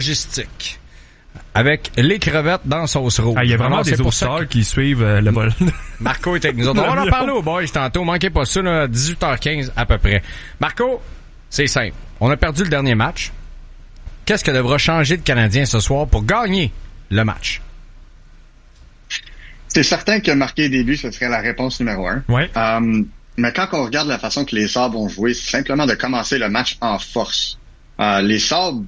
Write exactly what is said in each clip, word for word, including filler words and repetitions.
logistique. Avec les crevettes dans sauce rouge. Ah, il y a vraiment Alors, des auditeurs qui suivent euh, le vol. Marco est avec nous autres. On va en parler aux boys tantôt. Manquez pas ça, là, dix-huit heures quinze à peu près. Marco, c'est simple. On a perdu le dernier match. Qu'est-ce que devra changer le Canadien ce soir pour gagner le match? C'est certain que marquer des buts, ce serait la réponse numéro un. Ouais. Euh, mais quand on regarde la façon que les Sabres vont jouer, c'est simplement de commencer le match en force. Euh, les Sabres,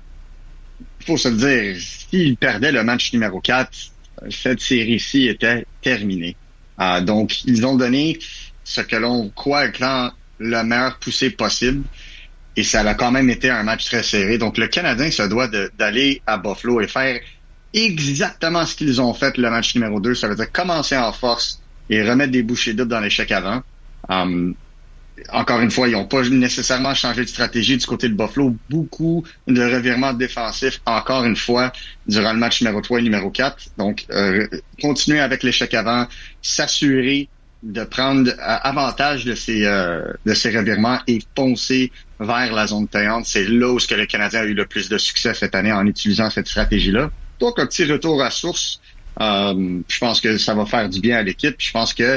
il faut se le dire, s'ils perdaient le match numéro quatre, cette série-ci était terminée. Euh, donc, ils ont donné ce que l'on croit étant le meilleur poussé possible. Et ça a quand même été un match très serré. Donc, le Canadien se doit de, d'aller à Buffalo et faire exactement ce qu'ils ont fait le match numéro deux. Ça veut dire commencer en force et remettre des bouchées doubles dans l'échec avant. Um, encore une fois, ils n'ont pas nécessairement changé de stratégie du côté de Buffalo. Beaucoup de revirements défensifs, encore une fois, durant le match numéro trois et numéro quatre. Donc, euh, continuer avec l'échec avant, s'assurer de prendre euh, avantage de ces euh, de ces revirements et foncer vers la zone payante. C'est là où ce que le Canadien a eu le plus de succès cette année en utilisant cette stratégie-là. Donc, un petit retour à source. Euh, je pense que ça va faire du bien à l'équipe. Je pense que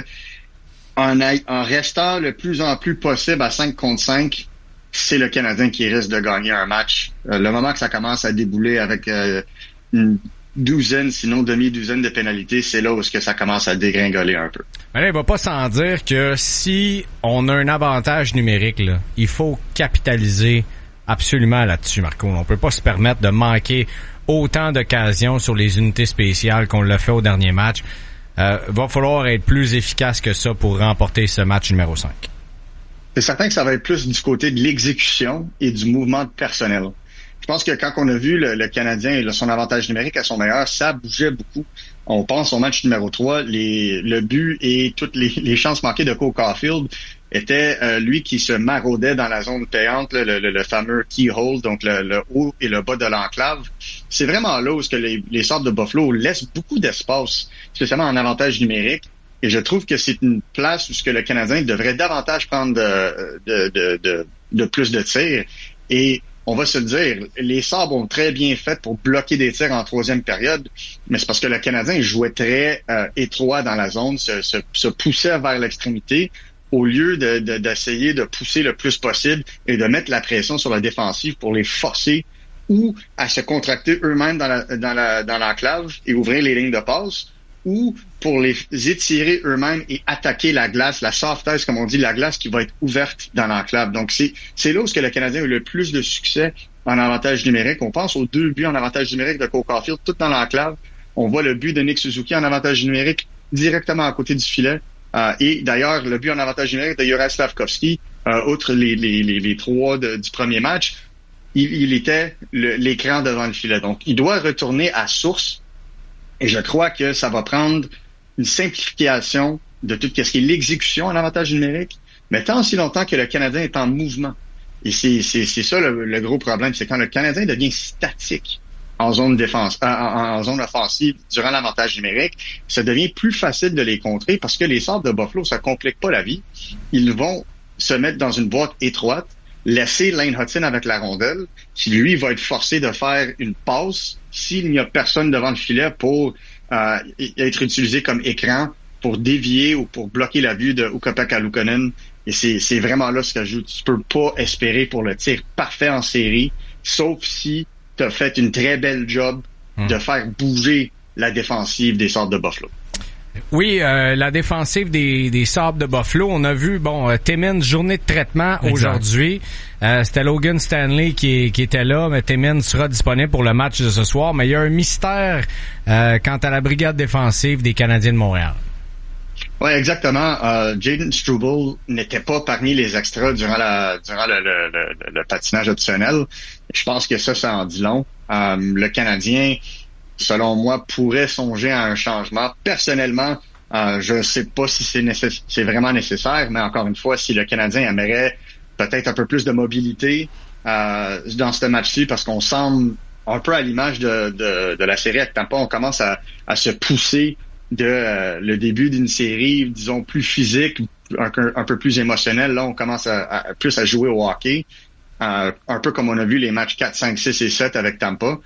en, en restant le plus en plus possible à cinq contre cinq, c'est le Canadien qui risque de gagner un match. Euh, le moment que ça commence à débouler avec euh, une douzaine, sinon demi-douzaine de pénalités, c'est là où est-ce que ça commence à dégringoler un peu. Mais là, il va pas sans dire que si on a un avantage numérique, là, il faut capitaliser absolument là-dessus, Marco. On peut pas se permettre de manquer autant d'occasions sur les unités spéciales qu'on l'a fait au dernier match. Euh, va falloir être plus efficace que ça pour remporter ce match numéro cinq. C'est certain que ça va être plus du côté de l'exécution et du mouvement personnel. Je pense que quand on a vu le, le Canadien et le, son avantage numérique à son meilleur, ça bougeait beaucoup. On pense au match numéro trois, les, le but et toutes les, les chances manquées de Cole Caulfield était euh, lui qui se maraudait dans la zone payante, le, le, le fameux keyhole, donc le, le haut et le bas de l'enclave. C'est vraiment là où ce que les, les Sabres de Buffalo laissent beaucoup d'espace, spécialement en avantage numérique. Et je trouve que c'est une place où ce que le Canadien devrait davantage prendre de, de, de, de, de plus de tirs. Et on va se le dire, les Sabres ont très bien fait pour bloquer des tirs en troisième période, mais c'est parce que le Canadien jouait très euh, étroit dans la zone, se, se, se poussait vers l'extrémité, au lieu de, de, d'essayer de pousser le plus possible et de mettre la pression sur la défensive pour les forcer ou à se contracter eux-mêmes dans la, dans la, dans l'enclave et ouvrir les lignes de passe, ou pour les étirer eux-mêmes et attaquer la glace, la soft ice, comme on dit, la glace qui va être ouverte dans l'enclave. Donc, c'est, c'est là où ce que le Canadien a eu le plus de succès en avantage numérique. On pense aux deux buts en avantage numérique de Cole Caulfield, tout dans l'enclave. On voit le but de Nick Suzuki en avantage numérique directement à côté du filet. Euh, et d'ailleurs, le but en avantage numérique de Juraj Slafkovský, euh, outre les, les, les, les trois de, du premier match, il, il était le, l'écran devant le filet. Donc, il doit retourner à source. Et je crois que ça va prendre une simplification de tout ce qui est l'exécution en avantage numérique, mais tant aussi longtemps que le Canadien est en mouvement. Et c'est, c'est, c'est ça le, le gros problème, c'est quand le Canadien devient statique en zone défense, en, en, en zone offensive durant l'avantage numérique, ça devient plus facile de les contrer parce que les Sabres de Buffalo, ça complique pas la vie. Ils vont se mettre dans une boîte étroite, laisser Lane Hutton avec la rondelle, qui lui va être forcé de faire une passe s'il n'y a personne devant le filet pour euh, être utilisé comme écran pour dévier ou pour bloquer la vue de Ukko-Pekka Luukkonen. Et c'est, c'est vraiment là ce que je Tu peux pas espérer pour le tir parfait en série, sauf si tu as fait une très belle job mmh. de faire bouger la défensive des Sabres de Buffalo. Oui, euh, la défensive des, des Sabres de Buffalo, on a vu, bon, euh, Timmins, journée de traitement exact. Aujourd'hui. Euh, c'était Logan Stanley qui, qui était là, mais Timmins sera disponible pour le match de ce soir. Mais il y a un mystère euh, quant à la brigade défensive des Canadiens de Montréal. Oui, exactement. Euh, Jayden Struble n'était pas parmi les extras durant la durant le, le, le, le patinage optionnel. Je pense que ça, ça en dit long. Euh, le Canadien, selon moi, pourrait songer à un changement. Personnellement, euh, je ne sais pas si c'est, nécess- c'est vraiment nécessaire, mais encore une fois, si le Canadien aimerait peut-être un peu plus de mobilité euh, dans ce match-ci, parce qu'on semble un peu à l'image de, de, de la série avec Tampa, on commence à, à se pousser de euh, le début d'une série, disons, plus physique, un, un peu plus émotionnel. Là, on commence à, à plus à jouer au hockey, euh, un peu comme on a vu les matchs quatre, cinq, six et sept avec Tampa.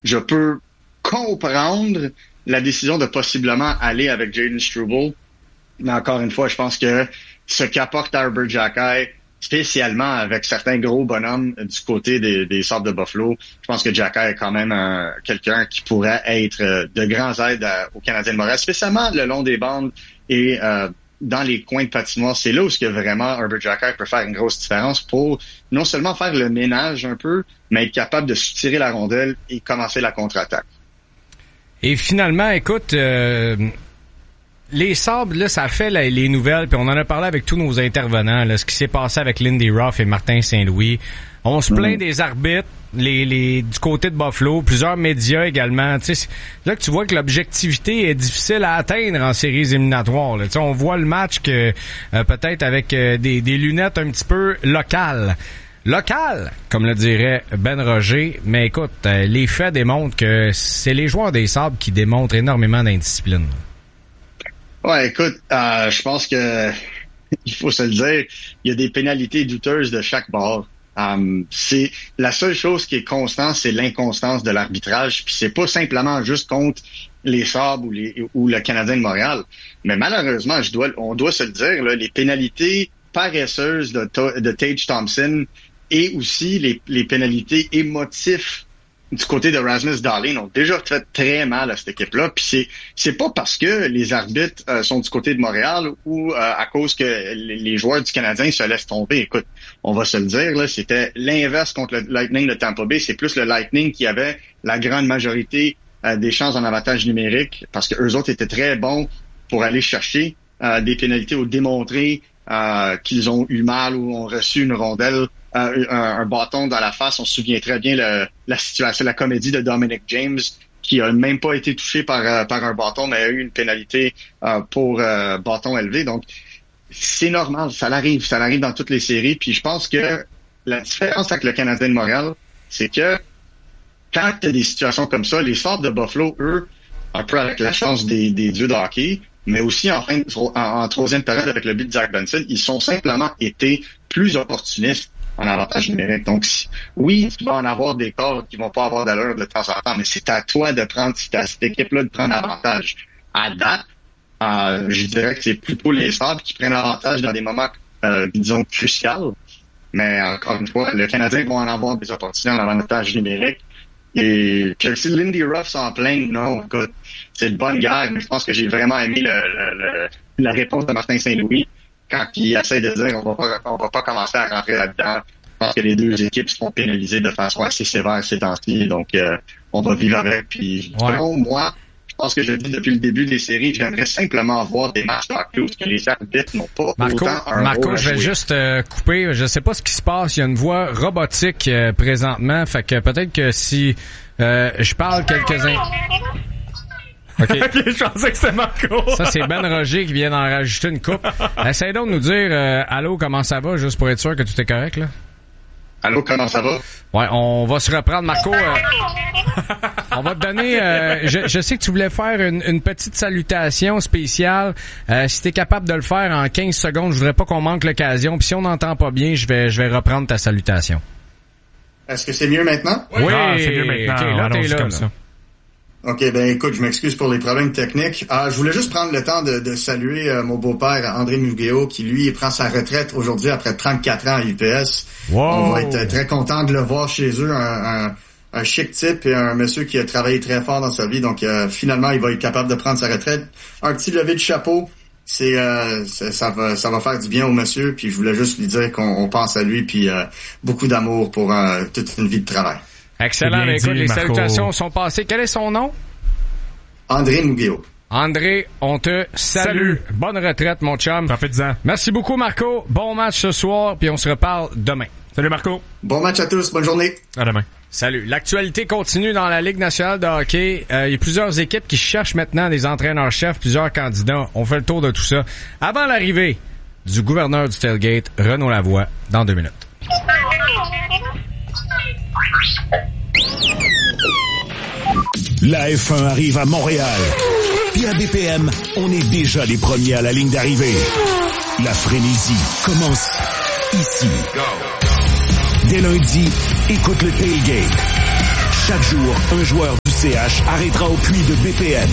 je peux comprendre la décision de possiblement aller avec Jayden Struble. Mais encore une fois, je pense que ce qu'apporte Arber Xhekaj, spécialement avec certains gros bonhommes du côté des, des Sabres de Buffalo, je pense que Xhekaj est quand même un, quelqu'un qui pourrait être de grands aides à, aux Canadiens de Montréal, spécialement le long des bandes et euh, dans les coins de patinoire. C'est là où ce que vraiment Arber Xhekaj peut faire une grosse différence pour non seulement faire le ménage un peu, mais être capable de soutirer la rondelle et commencer la contre-attaque. Et finalement, écoute, euh, les Sabres, là, ça fait là, les nouvelles, puis on en a parlé avec tous nos intervenants, là, ce qui s'est passé avec Lindy Ruff et Martin Saint-Louis. On se plaint mmh. des arbitres, les, les du côté de Buffalo, plusieurs médias également. Tu sais, là que tu vois que l'objectivité est difficile à atteindre en séries éliminatoires. Là. Tu sais, on voit le match que euh, peut-être avec euh, des, des lunettes un petit peu locales. Local, comme le dirait Ben Roger, mais écoute, euh, les faits démontrent que c'est les joueurs des Sabres qui démontrent énormément d'indiscipline. Ouais, écoute, euh, je pense que il faut se le dire, il y a des pénalités douteuses de chaque bord. Um, c'est la seule chose qui est constante, c'est l'inconstance de l'arbitrage. Puis c'est pas simplement juste contre les Sabres ou, les, ou le Canadien de Montréal, mais malheureusement, je dois, on doit se le dire, là, les pénalités paresseuses de, de Tage Thompson et aussi les, les pénalités émotives du côté de Rasmus Dahlin ont déjà fait très mal à cette équipe-là. Puis c'est c'est pas parce que les arbitres euh, sont du côté de Montréal ou euh, à cause que les, les joueurs du Canadien se laissent tomber. Écoute, on va se le dire, là, c'était l'inverse contre le Lightning de Tampa Bay. C'est plus le Lightning qui avait la grande majorité euh, des chances en avantage numérique parce que eux autres étaient très bons pour aller chercher euh, des pénalités ou démontrer euh, qu'ils ont eu mal ou ont reçu une rondelle. Euh, un, un bâton dans la face. On se souvient très bien le, la situation, la comédie de Dominic James, qui a même pas été touché par, euh, par un bâton, mais a eu une pénalité euh, pour euh, bâton élevé. Donc, c'est normal, ça l'arrive, ça l'arrive dans toutes les séries. Puis je pense que la différence avec le Canadien de Montréal, c'est que quand tu as des situations comme ça, les Sabres de Buffalo, eux, un peu avec la chance des, des dieux de hockey, mais aussi en, fin de, en, en troisième période avec le but de Zach Benson, ils sont simplement été plus opportunistes en avantage numérique. Donc, si, oui, tu vas en avoir des corps qui vont pas avoir d'allure de temps en temps, mais c'est à toi de prendre, c'est à cette équipe-là de prendre avantage. À date, euh, je dirais que c'est plutôt les Sabres qui prennent avantage dans des moments, euh, disons, cruciaux. Mais encore une fois, le Canadien va en avoir des opportunités en avantage numérique. Et que si Lindy Ruff s'en plaint, non, écoute, c'est une bonne guerre, mais je pense que j'ai vraiment aimé le, le, le, la réponse de Martin Saint-Louis quand il essaie de dire on va pas on va pas commencer à rentrer là-dedans. Je pense que les deux équipes se font pénaliser de façon assez sévère ces temps-ci, donc euh, on va vivre avec. Puis ouais. Selon moi, je pense que je dis depuis le début des séries, j'aimerais simplement voir des matchs d'hockey où les arbitres n'ont pas Marco, autant un Marco, rôle à je vais jouer. juste euh, couper. Je sais pas ce qui se passe. Il y a une voix robotique euh, présentement, fait que peut-être que si euh, je parle quelques-uns. Okay. Ok, je pensais que c'était Marco. Ça, c'est Ben Roger qui vient d'en rajouter une coupe. Essaye donc de nous dire euh, allô, comment ça va, juste pour être sûr que tout est correct, là. Allô, comment ça va? Ouais, on va se reprendre, Marco. Euh, on va te donner... Euh, je, je sais que tu voulais faire une, une petite salutation spéciale. Euh, si t'es capable de le faire en quinze secondes, je voudrais pas qu'on manque l'occasion. Puis si on n'entend pas bien, je vais, je vais reprendre ta salutation. Est-ce que c'est mieux maintenant? Oui, ah, c'est mieux maintenant. Okay, là, t'es là, comme là. ça. OK, ben écoute, je m'excuse pour les problèmes techniques. Ah, je voulais juste prendre le temps de, de saluer euh, mon beau-père, André Muguéo, qui lui prend sa retraite aujourd'hui après trente-quatre ans à U P S. Wow. On va être très content de le voir chez eux, un, un, un chic type et un monsieur qui a travaillé très fort dans sa vie. Donc euh, finalement, il va être capable de prendre sa retraite. Un petit lever de chapeau, c'est, euh, c'est ça va ça va faire du bien au monsieur. Puis je voulais juste lui dire qu'on on pense à lui, puis euh, beaucoup d'amour pour euh, toute une vie de travail. Excellent. Bien Écoute, dit, les Marco. salutations sont passées. Quel est son nom? André Muguéo. André, on te salue. Salut. Bonne retraite, mon chum. Profite-en. Merci beaucoup, Marco. Bon match ce soir, puis on se reparle demain. Salut, Marco. Bon match à tous, bonne journée. À demain. Salut. L'actualité continue dans la Ligue nationale de hockey. Euh, il y a plusieurs équipes qui cherchent maintenant des entraîneurs-chefs, plusieurs candidats. On fait le tour de tout ça. Avant l'arrivée du gouverneur du tailgate, Renaud Lavoie, dans deux minutes. La F un arrive à Montréal. Puis à B P M, on est déjà les premiers à la ligne d'arrivée. La frénésie commence ici. Dès lundi, écoute le tailgate. Chaque jour, un joueur du C H arrêtera au puits de B P M.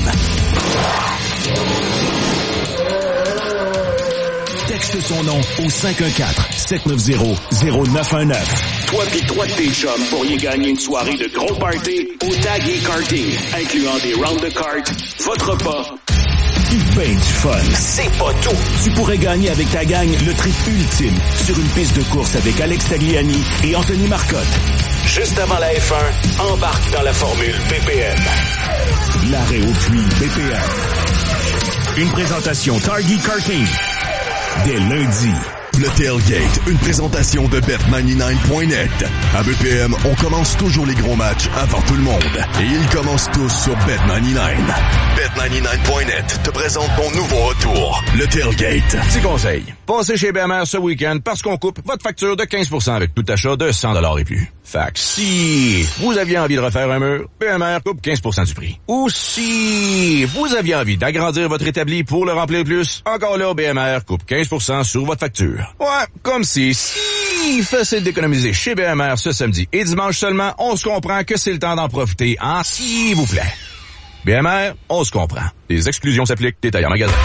Texte son nom au cinq un quatre, sept neuf zéro, zéro neuf un neuf. Toi pis trois de tes chums pourriez gagner une soirée de gros party au Tag et Karting, incluant des rounds de cartes, votre repas, ben du fun. C'est pas tout. Tu pourrais gagner avec ta gang le trip ultime sur une piste de course avec Alex Tagliani et Anthony Marcotte. Juste avant la F un, embarque dans la formule B P M. L'arrêt au puits B P M. Une présentation Target Karting. Dès lundi. Le Tailgate, une présentation de bet quatre-vingt-dix-neuf point net. À B P M, on commence toujours les gros matchs avant tout le monde. Et ils commencent tous sur bet quatre-vingt-dix-neuf. bet quatre-vingt-dix-neuf point net te présente ton nouveau retour, le Tailgate. Petit conseil, passez chez B M R ce week-end parce qu'on coupe votre facture de quinze pour cent avec tout achat de cent dollars et plus. Fait que si vous aviez envie de refaire un mur, B M R coupe quinze pour cent du prix. Ou si vous aviez envie d'agrandir votre établi pour le remplir plus, encore là, B M R coupe quinze pour cent sur votre facture. Ouais, comme si, si facile d'économiser chez B M R ce samedi et dimanche seulement, on se comprend que c'est le temps d'en profiter, hein, s'il vous plaît. B M R, on se comprend. Les exclusions s'appliquent, détail en magasin.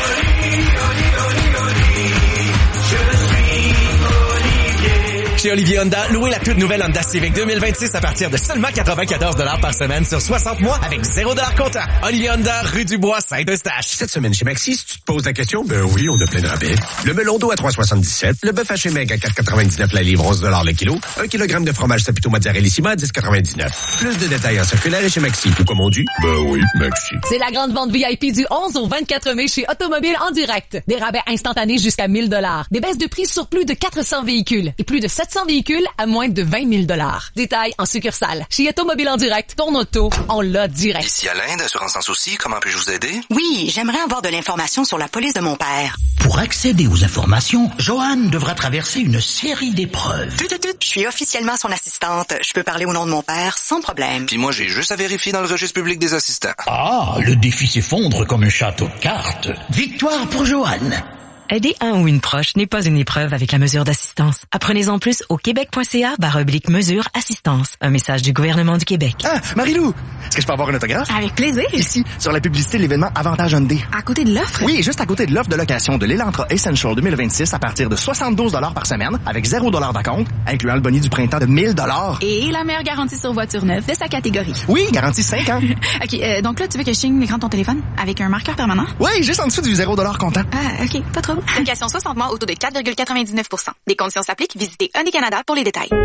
Chez Olivier Honda, louez la toute nouvelle Honda Civic deux mille vingt-six à partir de seulement quatre-vingt-quatorze dollars par semaine sur soixante mois avec zéro dollar comptant. Olivier Honda, rue du Bois, Saint-Eustache. Cette semaine chez Maxi, si tu te poses la question, ben oui, on a plein de rabais. Le melon d'eau à trois soixante-dix-sept, le bœuf haché maigre à quatre quatre-vingt-dix-neuf la livre, onze dollars le kilo, un kilogramme de fromage Sapito Mozzarellissima à dix quatre-vingt-dix-neuf. Plus de détails en circulaire et chez Maxi. Ou comme on dit, ben oui, Maxi. C'est la grande vente V I P du onze au vingt-quatre mai chez Automobile en direct. Des rabais instantanés jusqu'à mille dollars. Des baisses de prix sur plus de quatre cents véhicules et plus de sept cents véhicules à moins de vingt mille dollars. Détails en succursale. Chez Automobile en direct, ton auto, on l'a direct. Ici Alain d'Assurance Sans Souci, comment puis-je vous aider? Oui, j'aimerais avoir de l'information sur la police de mon père. Pour accéder aux informations, Joanne devra traverser une série d'épreuves. Tut, tut, tut. Je suis officiellement son assistante. Je peux parler au nom de mon père sans problème. Puis moi, j'ai juste à vérifier dans le registre public des assistants. Ah, le défi s'effondre comme un château de cartes. Victoire pour Joanne. Aider un ou une proche n'est pas une épreuve avec la mesure d'assistance. Apprenez-en plus au québec.ca barre oblique mesure assistance. Un message du gouvernement du Québec. Ah, Marie-Lou, est-ce que je peux avoir un autographe? Avec plaisir. Ici, sur la publicité de l'événement Avantage Hyundai. À côté de l'offre? Oui, juste à côté de l'offre de location de l'Elantra Essential deux mille vingt-six à partir de soixante-douze dollars par semaine avec zéro dollar d'acompte, incluant le boni du printemps de mille dollars. Et la meilleure garantie sur voiture neuve de sa catégorie. Oui, garantie cinq ans. OK, euh, donc là, tu veux que je signe l'écran de ton téléphone avec un marqueur permanent? Oui, juste en dessous du zéro dollar comptant. Ah, OK, pas trop. Location soixante mois au taux de quatre virgule quatre-vingt-dix-neuf pour cent. Des conditions s'appliquent. Visitez Hyundai Canada pour les détails.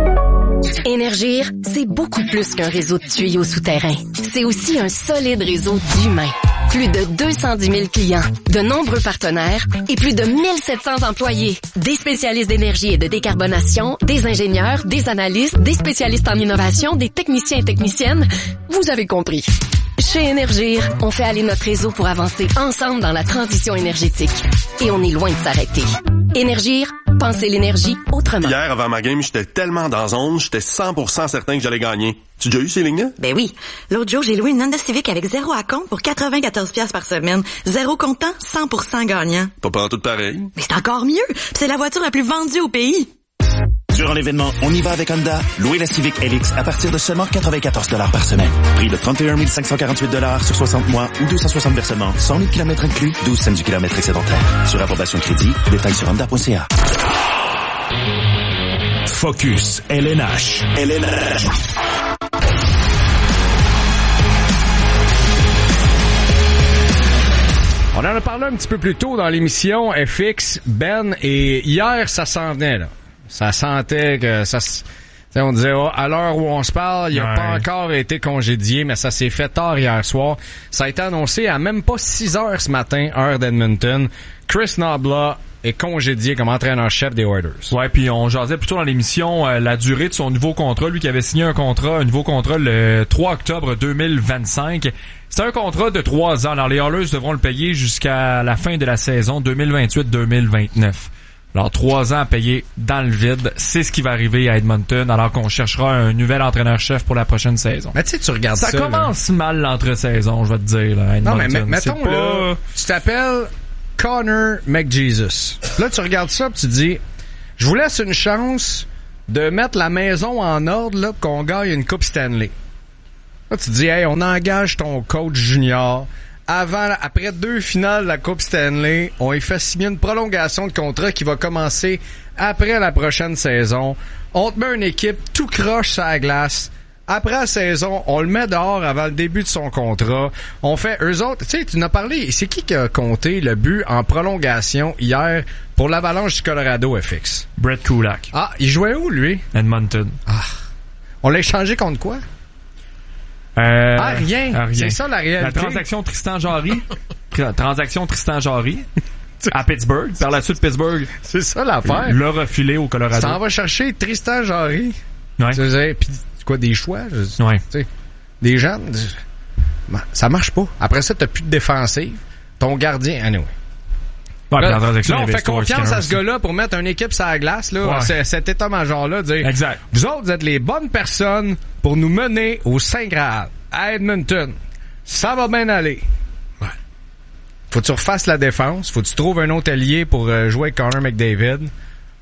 Énergir, c'est beaucoup plus qu'un réseau de tuyaux souterrains. C'est aussi un solide réseau d'humains. Plus de deux cent dix mille clients, de nombreux partenaires et plus de mille sept cents employés. Des spécialistes d'énergie et de décarbonation, des ingénieurs, des analystes, des spécialistes en innovation, des techniciens et techniciennes. Vous avez compris. Chez Énergir, on fait aller notre réseau pour avancer ensemble dans la transition énergétique. Et on est loin de s'arrêter. Énergir, pensez l'énergie autrement. Hier, avant ma game, j'étais tellement dans zone, j'étais cent pour cent certain que j'allais gagner. Tu as déjà eu ces lignes-là? Ben oui. L'autre jour, j'ai loué une Honda Civic avec zéro à compte pour quatre-vingt-quatorze dollars par semaine. Zéro comptant, cent pour cent gagnant. Pas pas tout pareil. Mais c'est encore mieux. Puis c'est la voiture la plus vendue au pays. Durant l'événement On y va avec Honda, louez la Civic L X à partir de seulement quatre-vingt-quatorze dollars par semaine. Prix de trente et un mille cinq cent quarante-huit dollars sur soixante mois ou deux cent soixante versements, cent mille kilomètres inclus, douze cents du kilomètre excédentaire. Sur approbation crédit, détails sur honda point c a. Focus L N H. L N H. On en a parlé un petit peu plus tôt dans l'émission F X, Ben, et hier, ça s'en venait, là. Ça sentait que ça... On disait, oh, à l'heure où on se parle, il n'a ouais. pas encore été congédié, mais ça s'est fait tard hier soir. Ça a été annoncé à même pas six heures ce matin, heure d'Edmonton. Chris Nabla est congédié comme entraîneur-chef des Oilers. Ouais, puis on jasait plutôt dans l'émission euh, la durée de son nouveau contrat. Lui qui avait signé un contrat, un nouveau contrat le trois octobre deux mille vingt-cinq. C'est un contrat de trois ans. Alors les Oilers devront le payer jusqu'à la fin de la saison deux mille vingt-huit deux mille vingt-neuf. Alors, trois ans à payer dans le vide, c'est ce qui va arriver à Edmonton, alors qu'on cherchera un nouvel entraîneur-chef pour la prochaine saison. Mais tu sais, tu regardes ça. Ça commence là. mal l'entre-saison, je vais te dire, là, à Edmonton. Non, mais mettons, pas... là, tu t'appelles Connor McJesus. Là, tu regardes ça, pis tu dis, je vous laisse une chance de mettre la maison en ordre, là, qu'on gagne une Coupe Stanley. Là, tu te dis, hey, on engage ton coach junior. Avant, après deux finales de la Coupe Stanley, on lui fait signer une prolongation de contrat qui va commencer après la prochaine saison. On te met une équipe tout croche sur la glace. Après la saison, on le met dehors avant le début de son contrat. On fait, eux autres, tu sais, tu en as parlé, c'est qui qui a compté le but en prolongation hier pour l'Avalanche du Colorado F X? Brett Kulak. Ah, il jouait où, lui? Edmonton. Ah. On l'a échangé contre quoi? Euh, ah, rien. Ah, rien. C'est ça la réalité. La transaction Tristan Jarry. transaction Tristan Jarry. À Pittsburgh. Par la suite, Pittsburgh. C'est ça l'affaire. Le refilé au Colorado. Ça en va chercher Tristan Jarry. Ouais. Tu sais, pis quoi, des choix? Je, ouais. Tu sais, des jeunes. Ben, ça marche pas. Après ça, t'as plus de défensive. Ton gardien, anyway. Ouais, là, la transaction, là, on fait confiance à ce aussi. gars-là pour mettre une équipe sur la glace, là, ouais. c- cet état-major-là, dire, exact. Vous autres, vous êtes les bonnes personnes pour nous mener au Saint-Graal, à Edmonton. Ça va bien aller. Ouais. Faut que tu refasses la défense, faut que tu trouves un autre allié pour euh, jouer avec Connor McDavid.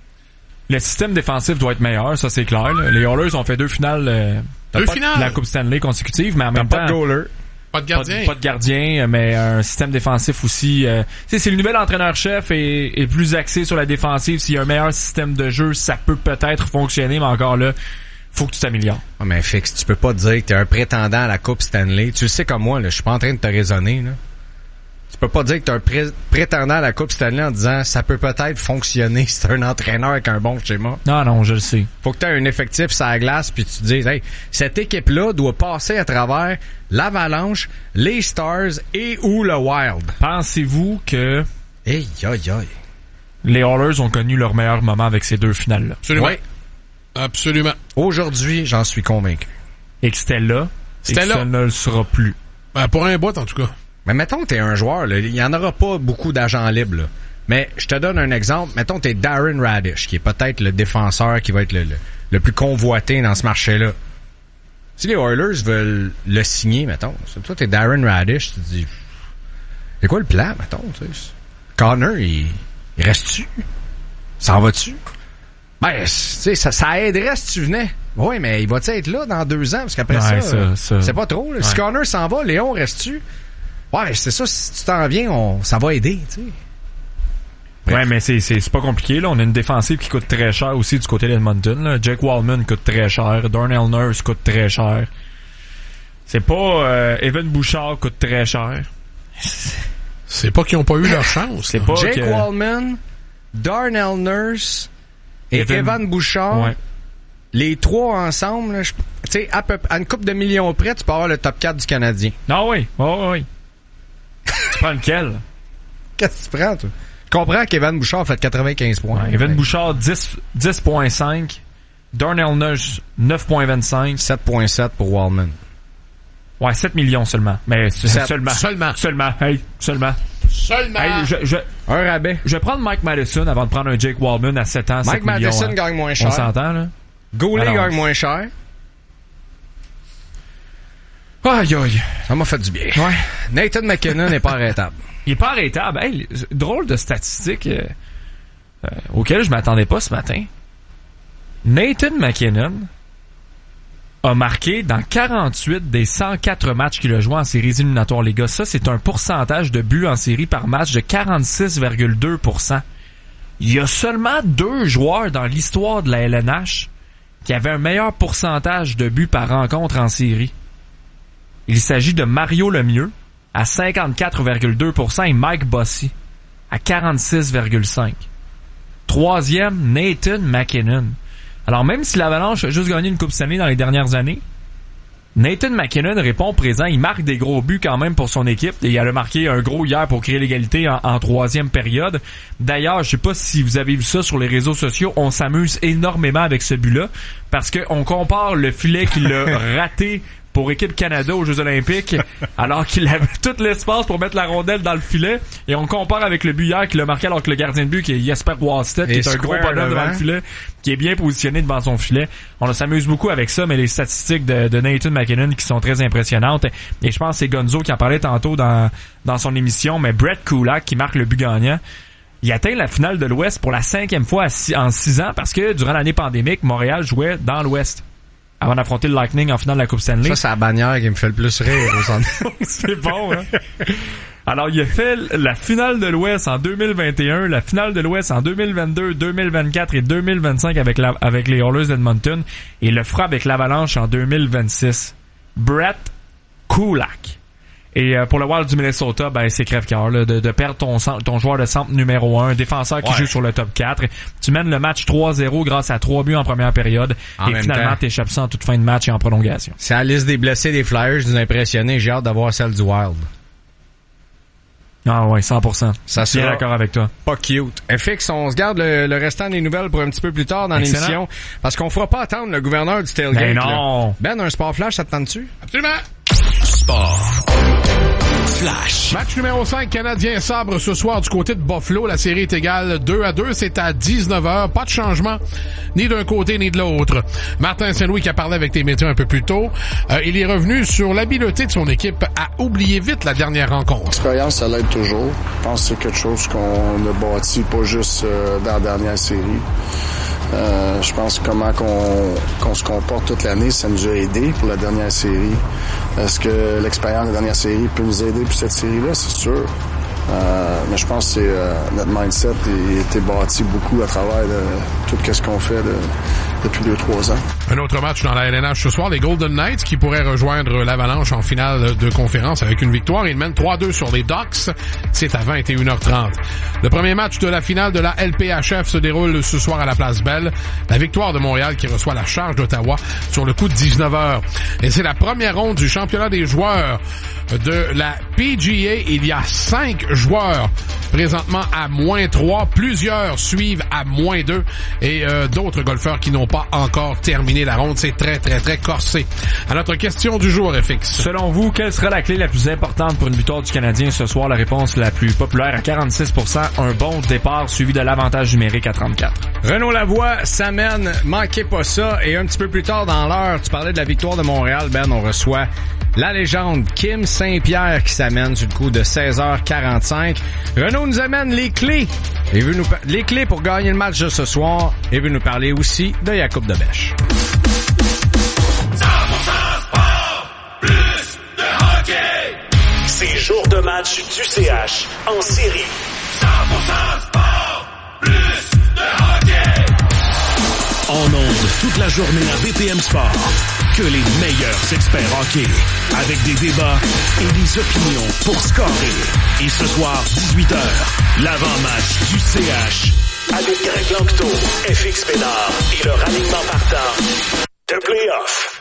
Le système défensif doit être meilleur, ça c'est clair. Là. Les Oilers ont fait deux finales, euh, deux pas finales de la Coupe Stanley consécutive, mais en T'as même pas temps... de goaler. Pas de gardien. Pas de, pas de gardien, mais un système défensif aussi. Euh, tu sais, si le nouvel entraîneur-chef est, est plus axé sur la défensive, s'il y a un meilleur système de jeu, ça peut peut-être fonctionner, mais encore là, faut que tu t'améliores. Ah, mais Fix, tu peux pas te dire que t'es un prétendant à la Coupe Stanley. Tu le sais comme moi, là, je suis pas en train de te raisonner, là. Tu peux pas dire que t'es un pré- prétendant à la Coupe Stanley en disant ça peut peut-être fonctionner si t'es un entraîneur avec un bon schéma. Non, non, je le sais. Faut que t'aies un effectif sur la glace puis tu te dises, hey, cette équipe-là doit passer à travers l'Avalanche, les Stars et ou le Wild. Pensez-vous que... Hey, aïe, aïe. Les Oilers ont connu leur meilleur moment avec ces deux finales-là? Absolument. Oui. Absolument. Aujourd'hui, j'en suis convaincu. Et que c'était là, c'était et que là. ça ne le sera plus. Ben, pour un bout, en tout cas. Mais mettons que t'es un joueur, là, il y en aura pas beaucoup d'agents libres, là. Mais je te donne un exemple. Mettons que t'es Darren Radish, qui est peut-être le défenseur qui va être le, le, le plus convoité dans ce marché-là. Si les Oilers veulent le signer, mettons, toi t'es Darren Radish, tu te dis, c'est quoi le plan, mettons, tu sais? Connor, il, il reste-tu? S'en va-tu? Ben, tu sais, ça, ça aiderait si tu venais. Oui, mais il va-tu être là dans deux ans? Parce qu'après ouais, ça, ça, ça, c'est pas trop. Là. Ouais. Si Connor s'en va, Léon reste-tu? Ouais, c'est ça, si tu t'en viens, on, ça va aider, tu sais. Ouais, mais c'est, c'est, c'est pas compliqué, là. On a une défensive qui coûte très cher aussi du côté d'Edmonton, là. Jake Wallman coûte très cher. Darnell Nurse coûte très cher. C'est pas, euh, Evan Bouchard coûte très cher. C'est pas qu'ils ont pas eu leur chance. C'est pas Jake que... Wallman, Darnell Nurse et Evan... Evan Bouchard. Ouais. Les trois ensemble, tu sais, à, peu, à une couple de millions près, tu peux avoir le top quatre du Canadien. Non, oui. Oh, oui, oui. Tu prends lequel? Qu'est-ce que tu prends, toi? Je comprends qu'Evan Bouchard a fait quatre-vingt-quinze points. Ouais, Evan Bouchard, dix virgule cinq. Darnell Nurse, neuf virgule vingt-cinq. sept virgule sept pour Wallman. Ouais, sept millions seulement. Mais sept. seulement. Seulement. Seulement. Hey, seulement. Seulement. Hey, je, je, un rabais. Je vais prendre Mike Madison avant de prendre un Jake Wallman à sept ans, Mike sept millions, Madison hein. gagne moins cher. On s'entend, là? Goulet gagne moins cher. Aïe, aïe. Ça m'a fait du bien. Ouais. Nathan McKinnon n'est pas arrêtable. Il est pas arrêtable. Hey, drôle de statistique euh, euh, auquel je m'attendais pas ce matin. Nathan McKinnon a marqué dans quarante-huit des cent quatre matchs qu'il a joué en séries éliminatoires, les gars. Ça, c'est un pourcentage de buts en série par match de quarante-six virgule deux pour cent. Il y a seulement deux joueurs dans l'histoire de la L N H qui avaient un meilleur pourcentage de buts par rencontre en série. Il s'agit de Mario Lemieux à cinquante-quatre virgule deux pour cent et Mike Bossy à quarante-six virgule cinq pour cent. Troisième, Nathan McKinnon. Alors même si l'Avalanche a juste gagné une Coupe Stanley dans les dernières années, Nathan McKinnon répond présent. Il marque des gros buts quand même pour son équipe. Et il a marqué un gros hier pour créer l'égalité en, en troisième période. D'ailleurs, je sais pas si vous avez vu ça sur les réseaux sociaux, on s'amuse énormément avec ce but-là parce qu'on compare le filet qu'il a raté pour Équipe Canada aux Jeux Olympiques, alors qu'il avait tout l'espace pour mettre la rondelle dans le filet. Et on compare avec le but hier qu'il a marqué alors que le gardien de but, qui est Jesper Wallstedt, qui est un gros bonhomme devant le filet, qui est bien positionné devant son filet. On s'amuse beaucoup avec ça, mais les statistiques de, de Nathan McKinnon qui sont très impressionnantes. Et je pense que c'est Gonzo qui en parlait tantôt dans, dans son émission, mais Brett Kulak qui marque le but gagnant. Il atteint la finale de l'Ouest pour la cinquième fois en six ans parce que durant l'année pandémique, Montréal jouait dans l'Ouest. avant d'affronter le Lightning en finale de la Coupe Stanley. Ça, c'est la bannière qui me fait le plus rire au centre. C'est bon, hein? Alors, il a fait la finale de l'Ouest en deux mille vingt et un, la finale de l'Ouest en deux mille vingt-deux, deux mille vingt-quatre et deux mille vingt-cinq avec, la, avec les Oilers d'Edmonton, et le fera avec l'Avalanche en deux mille vingt-six. Brett Kulak. Et euh, pour le Wild du Minnesota, ben c'est crève-cœur là, de, de perdre ton, ton joueur de centre numéro un, un défenseur qui ouais. joue sur le top quatre. Tu mènes le match trois zéro grâce à trois buts en première période. En et finalement, t'échappes ça en toute fin de match et en prolongation. C'est la liste des blessés des Flyers nous impressionner. J'ai hâte d'avoir celle du Wild. Ah ouais, cent pour cent. Ça sera bien d'accord avec toi. Pas cute. F X, on se garde le, le restant des nouvelles pour un petit peu plus tard dans Excellent. l'émission. Parce qu'on fera pas attendre le gouverneur du tailgate. Ben non. Là. Ben, un sport flash, ça te tente-tu? Absolument. Sport flash. Match numéro cinq, Canadien sabre ce soir du côté de Buffalo. La série est égale deux à deux. C'est à dix-neuf heures. Pas de changement, ni d'un côté ni de l'autre. Martin Saint-Louis qui a parlé avec tes médias un peu plus tôt, euh, il est revenu sur l'habileté de son équipe à oublier vite la dernière rencontre. L'expérience, ça l'aide toujours. Je pense que c'est quelque chose qu'on a bâti pas juste euh, dans la dernière série. Euh, je pense comment qu'on, qu'on se comporte toute l'année, ça nous a aidé pour la dernière série. Est-ce que l'expérience de la dernière série peut nous aider pour cette série-là? C'est sûr. Euh, mais je pense que c'est, euh, notre mindset a été bâti beaucoup à travers de, tout ce qu'on fait de, depuis deux trois ans. Un autre match dans la L N H ce soir, les Golden Knights qui pourraient rejoindre l'Avalanche en finale de conférence avec une victoire. Ils mènent trois deux sur les Ducks. C'est à vingt et une heures trente. Le premier match de la finale de la L P H F se déroule ce soir à la Place Belle. La victoire de Montréal qui reçoit la charge d'Ottawa sur le coup de dix-neuf heures. Et c'est la première ronde du championnat des joueurs de la P G A. Il y a cinq joueurs présentement à moins trois. Plusieurs suivent à moins deux. Et euh, d'autres golfeurs qui n'ont pas encore terminé la ronde. C'est très, très, très corsé. À notre question du jour, F X. Selon vous, quelle sera la clé la plus importante pour une victoire du Canadien ce soir? La réponse la plus populaire à quarante-six pour cent. Un bon départ suivi de l'avantage numérique à trente-quatre. Renaud Lavoie s'amène. Manquez pas ça. Et un petit peu plus tard dans l'heure, tu parlais de la victoire de Montréal. Ben, on reçoit la légende Kim Saint-Pierre qui s'amène sur le coup de seize heures quarante-cinq. Renaud nous amène les clés. Il veut nous pa- les clés pour gagner le match de ce soir. Et veut nous parler aussi de Jacob Debèche. cent pour cent sport, plus de hockey. C'est jour de match du C H en série. cent pour cent sport, plus de hockey. En ondes toute la journée à B P M Sport. Que les meilleurs experts hockey. Avec des débats et des opinions pour scorer. Et ce soir, dix-huit heures, l'avant-match du C H. Avec Greg Lanctot, F X Pénard et leur alignement partant de play-off.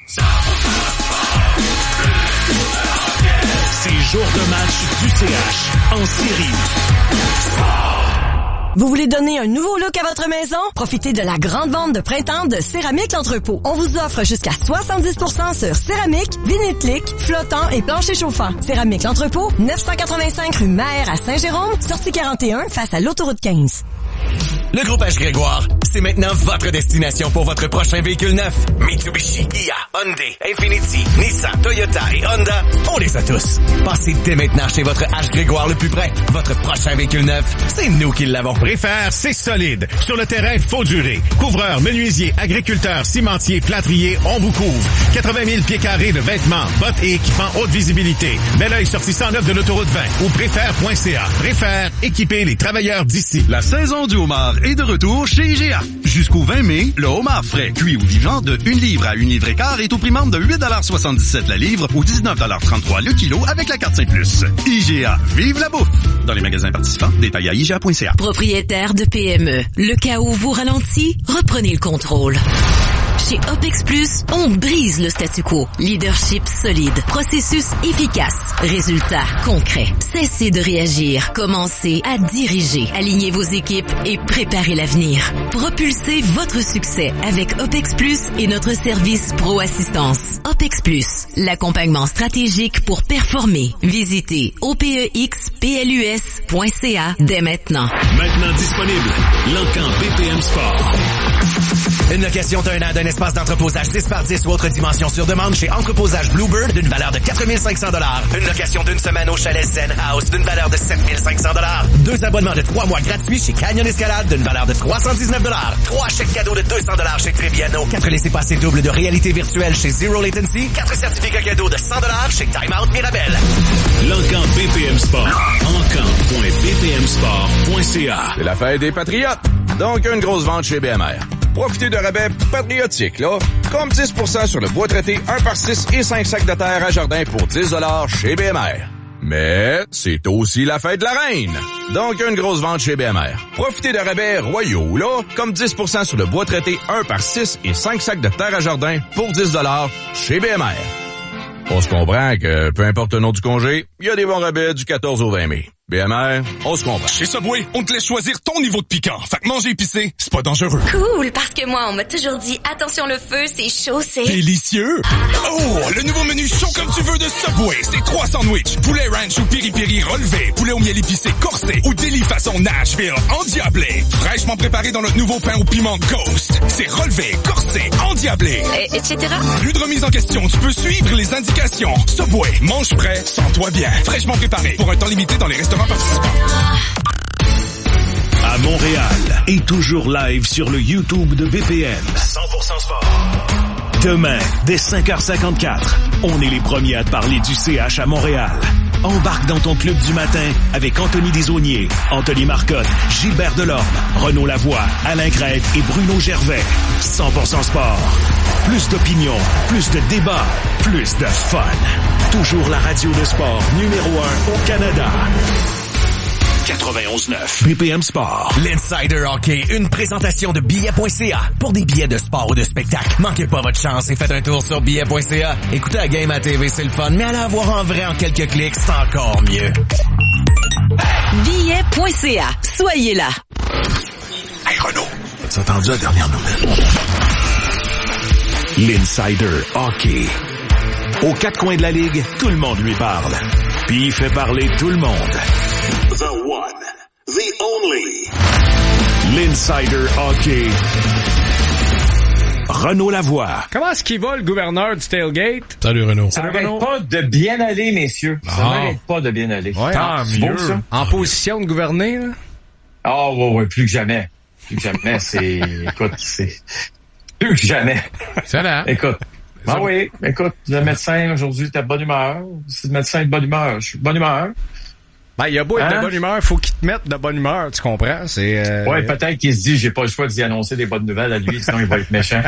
C'est jour de match du C H en série. Vous voulez donner un nouveau look à votre maison? Profitez de la grande vente de printemps de Céramique L'Entrepôt. On vous offre jusqu'à soixante-dix pour cent sur céramique, vinyle-clic, flottant et plancher chauffant. Céramique L'Entrepôt, neuf cent quatre-vingt-cinq rue Maher à Saint-Jérôme, sortie quarante et un face à l'autoroute quinze. Le groupe H. Grégoire, c'est maintenant votre destination pour votre prochain véhicule neuf. Mitsubishi, Kia, Hyundai, Infiniti, Nissan, Toyota et Honda, on les a tous. Passez dès maintenant chez votre H. Grégoire le plus près. Votre prochain véhicule neuf, c'est nous qui l'avons. Préfère, c'est solide. Sur le terrain, faut durer. Couvreurs, menuisiers, agriculteurs, cimentiers, plâtriers, on vous couvre. quatre-vingt mille pieds carrés de vêtements, bottes et équipements haute visibilité. Bel oeil sortie cent neuf de l'autoroute vingt ou préfère point c a. Préfère, équiper les travailleurs d'ici. La saison du homard est de retour chez I G A. Jusqu'au vingt mai, le homard frais, cuit ou vivant de une livre à une livre et quart est au prix membre de huit soixante-dix-sept la livre ou dix-neuf trente-trois le kilo avec la carte cinq plus. I G A, vive la bouffe! Dans les magasins participants, détails à I G A point C A. Propriétaire de P M E, le cas où vous ralentit, reprenez le contrôle. Chez OPEX Plus, on brise le statu quo. Leadership solide, processus efficace, résultats concrets. Cessez de réagir, commencez à diriger. Alignez vos équipes et préparez l'avenir. Propulsez votre succès avec OPEX Plus et notre service Pro Assistance. OPEX Plus, l'accompagnement stratégique pour performer. Visitez O P E X P L U S point C A dès maintenant. Maintenant disponible, l'Encan B P M Sport. Une location d'un an d'un espace d'entreposage dix par dix ou autre dimension sur demande chez Entreposage Bluebird d'une valeur de quatre mille cinq cents dollars. Une location d'une semaine au chalet Zen House d'une valeur de sept mille cinq cents dollars. Deux abonnements de trois mois gratuits chez Canyon Escalade d'une valeur de trois cent dix-neuf dollars. Trois chèques cadeaux de deux cents dollars chez Triviano. Quatre laissez-passer doubles de réalité virtuelle chez Zero Latency. Quatre certificats cadeaux de cent dollars chez Time Out Mirabel. L'Encan B P M Sport. encan point b p m sport point c a. C'est la fête des patriotes. Donc, une grosse vente chez B M R. Profitez de rabais patriotiques, là. Comme dix pour cent sur le bois traité un par six et cinq sacs de terre à jardin pour dix dollars chez B M R. Mais c'est aussi la fête de la reine. Donc, une grosse vente chez B M R. Profitez de rabais royaux, là. Comme dix pour cent sur le bois traité un par six et cinq sacs de terre à jardin pour dix dollars chez B M R. On se comprend que, peu importe le nom du congé, il y a des bons rabais du quatorze au vingt mai. B M R, on se comprend. Chez Subway, on te laisse choisir ton niveau de piquant. Fait que manger épicé, c'est pas dangereux. Cool, parce que moi, on m'a toujours dit, attention le feu, c'est chaud, c'est... Délicieux! Oh, le nouveau menu chaud comme tu veux de Subway, c'est trois sandwichs, poulet ranch ou piri-piri relevé, poulet au miel épicé corsé ou délit façon Nashville endiablé. Fraîchement préparé dans notre nouveau pain au piment Ghost. C'est relevé, corsé, endiablé. Et, et cetera. Plus de remise en question, tu peux suivre les indications. Subway, mange frais, sens-toi bien. Fraîchement préparé pour un temps limité dans les restaurants participants. À Montréal et toujours live sur le YouTube de B P M. cent pour cent sport. Demain, dès cinq heures cinquante-quatre, on est les premiers à te parler du C H à Montréal. Embarque dans ton club du matin avec Anthony Desaulniers, Anthony Marcotte, Gilbert Delorme, Renaud Lavoie, Alain Crête et Bruno Gervais. cent pour cent sport. Plus d'opinion, plus de débats, plus de fun. Toujours la radio de sport numéro un au Canada. quatre-vingt-onze neuf. B P M Sport. L'Insider Hockey, une présentation de billets point c a. Pour des billets de sport ou de spectacle, manquez pas votre chance et faites un tour sur billets point c a. Écoutez la game à T V, c'est le fun, mais allez la voir en vrai en quelques clics, c'est encore mieux. billets point c a. Soyez là. Hey Renaud, as entendu la dernière nouvelle? L'Insider Hockey. Aux quatre coins de la ligue, tout le monde lui parle. Puis il fait parler tout le monde. The one, the only. L'Insider Hockey. Renaud Lavoie. Comment est-ce qu'il va, le gouverneur du tailgate? Salut Renaud. Ça n'arrête pas de bien aller, messieurs. Ça Ah. n'arrête pas de bien aller. Ouais, Tant c'est mieux. beau, ça. En position de gouverner, là? Ah, ouais, ouais, plus que jamais. Plus que jamais, c'est, écoute, c'est, plus que jamais. C'est là. Écoute. Ah oui, écoute, le médecin, aujourd'hui, était de bonne humeur. Si le médecin est de bonne humeur, je suis de bonne humeur. Ben, il a beau être Hein? de bonne humeur, faut qu'il te mette de bonne humeur, tu comprends? C'est, euh... Ouais, peut-être qu'il se dit, j'ai pas le choix d'y annoncer des bonnes nouvelles à lui, sinon il va être méchant.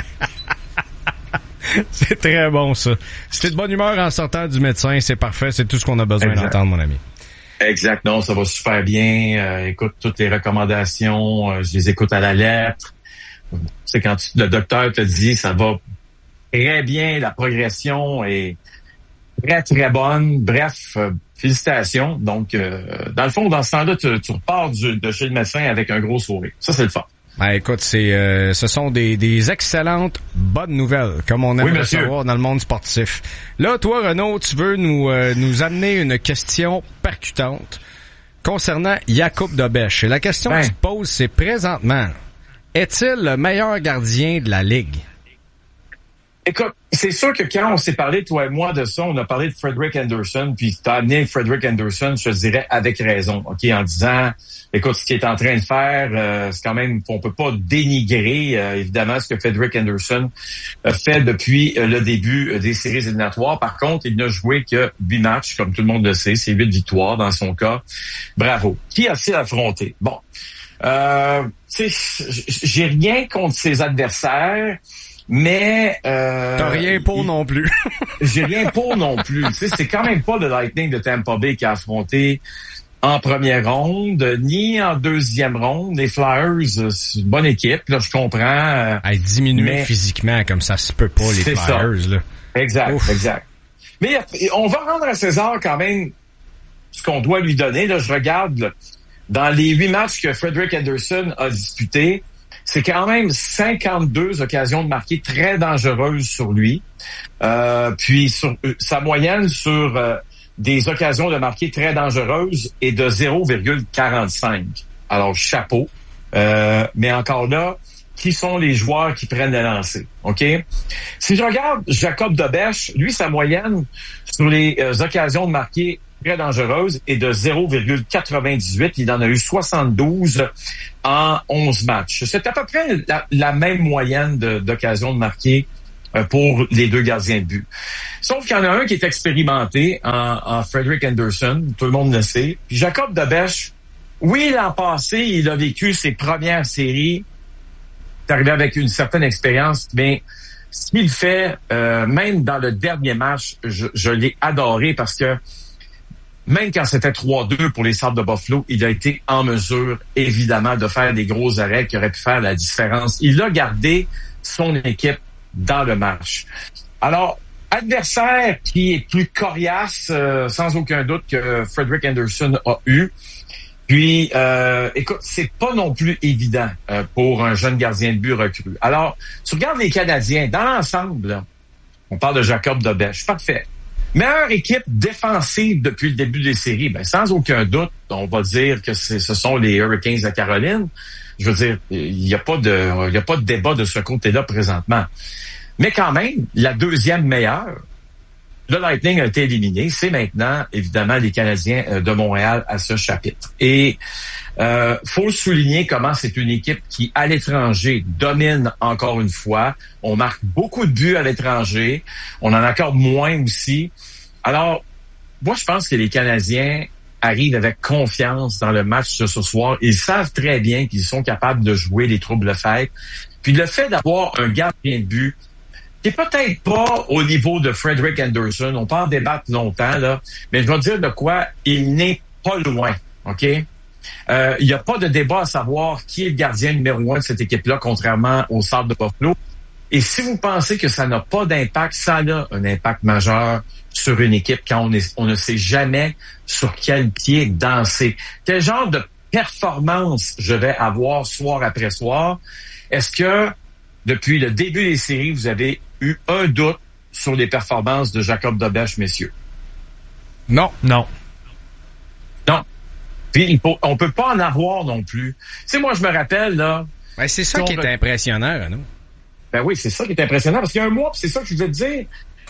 C'est très bon, ça. Si t'es de bonne humeur en sortant du médecin, c'est parfait, c'est tout ce qu'on a besoin Exact. d'entendre, mon ami. Exact, non, ça va super bien. Euh, écoute, toutes les recommandations, euh, je les écoute à la lettre. Tu sais, quand tu- le docteur te dit, ça va très bien, la progression est très, très bonne. Bref, euh, félicitations. Donc, euh, dans le fond, dans ce temps-là, tu, tu repars du- de chez le médecin avec un gros sourire. Ça, c'est le fun. Ben, écoute, c'est, euh, ce sont des, des excellentes bonnes nouvelles, comme on aime Oui, monsieur. recevoir dans le monde sportif. Là, toi, Renaud, tu veux nous, euh, nous amener une question percutante concernant Jakub Dobeš. Et la question Ben. que tu te poses, c'est présentement, est-il le meilleur gardien de la Ligue? Écoute, c'est sûr que quand on s'est parlé, toi et moi, de ça, on a parlé de Frederick Anderson, puis tu as amené Frederick Anderson, je te dirais, avec raison, OK, en disant, écoute, ce qu'il est en train de faire, euh, c'est quand même, on peut pas dénigrer, euh, évidemment, ce que Frederick Anderson a fait depuis euh, le début euh, des séries éliminatoires. Par contre, il n'a joué que huit matchs, comme tout le monde le sait, c'est huit victoires dans son cas. Bravo. Qui a-t-il affronté? Bon, euh, tu sais, j'ai rien contre ses adversaires, mais euh, T'as rien pour il- non plus. j'ai rien pour non plus. Tu sais, c'est quand même pas le Lightning de Tampa Bay qui a affronté en première ronde, ni en deuxième ronde. Les Flyers, euh, c'est une bonne équipe, là, je comprends. euh, Elle diminue mais- physiquement, comme ça se peut pas, les C'est ça. Flyers, là. Exact, Ouf. exact. Mais euh, on va rendre à César quand même ce qu'on doit lui donner. Là, je regarde là, dans les huit matchs que Frederick Anderson a disputés, c'est quand même cinquante-deux occasions de marquer très dangereuses sur lui. Euh, puis sur, euh, sa moyenne sur euh, des occasions de marquer très dangereuses est de zéro virgule quarante-cinq. Alors, chapeau. Euh, mais encore là, qui sont les joueurs qui prennent le lancer. OK? Si je regarde Jacob Dobèche, lui, sa moyenne sur les euh, occasions de marquer très dangereuses est de zéro virgule quatre-vingt-dix-huit. Il en a eu soixante-douze en onze matchs. C'est à peu près la, la même moyenne de, d'occasions de marquer euh, pour les deux gardiens de but. Sauf qu'il y en a un qui est expérimenté en, en Frederick Anderson, tout le monde le sait. Puis Jacob Dobèche, oui, l'an passé, il a vécu ses premières séries. C'est arrivé avec une certaine expérience, mais ce qu'il fait, euh, même dans le dernier match, je, je l'ai adoré parce que même quand c'était trois deux pour les Sabres de Buffalo, il a été en mesure, évidemment, de faire des gros arrêts qui auraient pu faire la différence. Il a gardé son équipe dans le match. Alors, adversaire qui est plus coriace, euh, sans aucun doute, que Frederick Anderson a eu. Puis, euh, écoute, c'est pas non plus évident euh, pour un jeune gardien de but recru. Alors, tu regardes les Canadiens, dans l'ensemble, là, on parle de Jacob Dobèche, parfait. Meilleure équipe défensive depuis le début des séries, ben sans aucun doute, on va dire que c'est, ce sont les Hurricanes de Caroline. Je veux dire, il n'y a pas de, il y a pas de débat de ce côté-là présentement. Mais quand même, la deuxième meilleure, le Lightning a été éliminé. C'est maintenant, évidemment, les Canadiens de Montréal à ce chapitre. Et euh, faut souligner comment c'est une équipe qui, à l'étranger, domine encore une fois. On marque beaucoup de buts à l'étranger. On en accorde moins aussi. Alors, moi, je pense que les Canadiens arrivent avec confiance dans le match de ce soir. Ils savent très bien qu'ils sont capables de jouer les troubles-fêtes. Puis le fait d'avoir un gardien de but qui est peut-être pas au niveau de Frederick Anderson, on peut en débattre longtemps, là, mais je vais dire de quoi il n'est pas loin, OK? Euh, il n'y a pas de débat à savoir qui est le gardien numéro un de cette équipe-là, contrairement au Sabres de Buffalo. Et si vous pensez que ça n'a pas d'impact, ça a un impact majeur sur une équipe quand on, est, on ne sait jamais sur quel pied danser. Quel genre de performance je vais avoir soir après soir? Est-ce que depuis le début des séries, vous avez eu un doute sur les performances de Jacob Dobèche, messieurs? Non. Non. Non. Puis, il faut, on peut pas en avoir non plus. Tu sais, moi, je me rappelle, là... Ben, c'est ça qui est re... impressionnant, Renaud. Ben oui, c'est ça qui est impressionnant, parce qu'il y a un mois, c'est ça que je voulais te dire.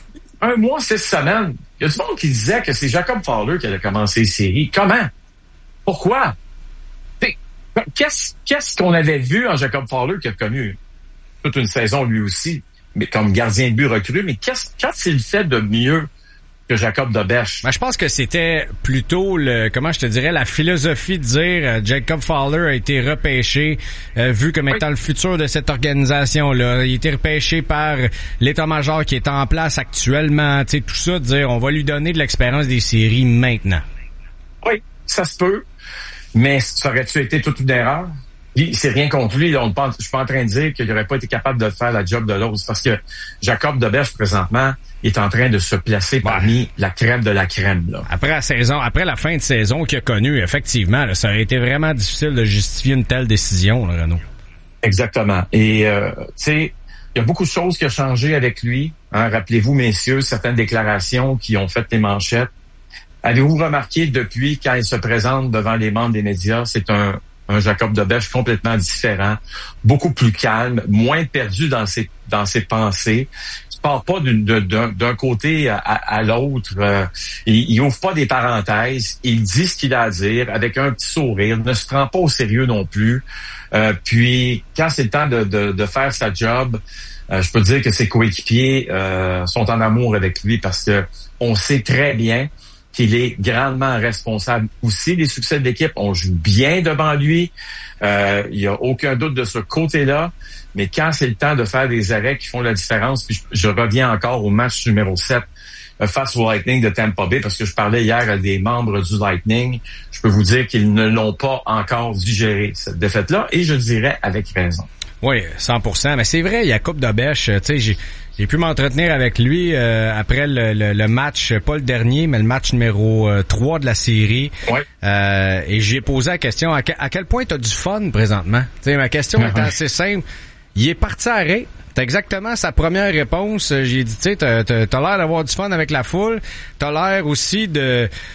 Un mois, six semaines. Il y a du monde qui disait que c'est Jacob Fowler qui allait commencer les séries. Comment? Pourquoi? T'sais, qu'est-ce, qu'est-ce qu'on avait vu en Jacob Fowler qui a connu toute une saison lui aussi, mais comme gardien de but recru, mais qu'est-ce, qu'a-t-il fait de mieux que Jacob Dobèche? Ben, je pense que c'était plutôt le, comment je te dirais, la philosophie de dire euh, Jacob Fowler a été repêché, euh, vu comme étant oui. le futur de cette organisation-là. Il a été repêché par l'état-major qui est en place actuellement. Tu sais, tout ça, de dire on va lui donner de l'expérience des séries maintenant. Oui, ça se peut, mais ça aurait-tu été toute une erreur? C'est rien contre lui. Là, on pense, je suis pas en train de dire qu'il n'aurait pas été capable de faire la job de l'autre. Parce que Jacob Dobèche, présentement, est en train de se placer parmi ouais. la crème de la crème. Là. Après la saison, après la fin de saison qu'il a connue, effectivement, là, ça aurait été vraiment difficile de justifier une telle décision, là, Renaud. Exactement. Et euh, tu sais, il y a beaucoup de choses qui ont changé avec lui. Hein. Rappelez-vous, messieurs, certaines déclarations qui ont fait les manchettes. Avez-vous remarqué depuis quand il se présente devant les membres des médias, c'est un un Jacob Dobèche complètement différent, beaucoup plus calme, moins perdu dans ses dans ses pensées. Il part pas d'une, d'un, d'un côté à, à l'autre. Euh, il, il ouvre pas des parenthèses. Il dit ce qu'il a à dire avec un petit sourire. Ne se prend pas au sérieux non plus. Euh, puis quand c'est le temps de, de, de faire sa job, euh, je peux dire que ses coéquipiers euh, sont en amour avec lui parce que on sait très bien qu'il est grandement responsable aussi des succès de l'équipe. On joue bien devant lui. Euh, il n'y a aucun doute de ce côté-là. Mais quand c'est le temps de faire des arrêts qui font la différence, puis je, je reviens encore au match numéro sept euh, face au Lightning de Tampa Bay, parce que je parlais hier à des membres du Lightning, je peux vous dire qu'ils ne l'ont pas encore digéré, cette défaite-là, et je dirais avec raison. Oui, cent pour cent. Mais c'est vrai, Jacob Dobèche, tu sais, j'ai... J'ai pu m'entretenir avec lui euh, après le, le, le match, pas le dernier, mais le match numéro euh, trois de la série. Ouais. Euh, et j'ai posé la question, à, que, à quel point tu as du fun présentement? T'sais, ma question est assez simple. Il est parti à arrêt. T'as exactement sa première réponse. J'ai dit, tu sais, t'as, t'as, t'as l'air d'avoir du fun avec la foule. T'as l'air aussi de...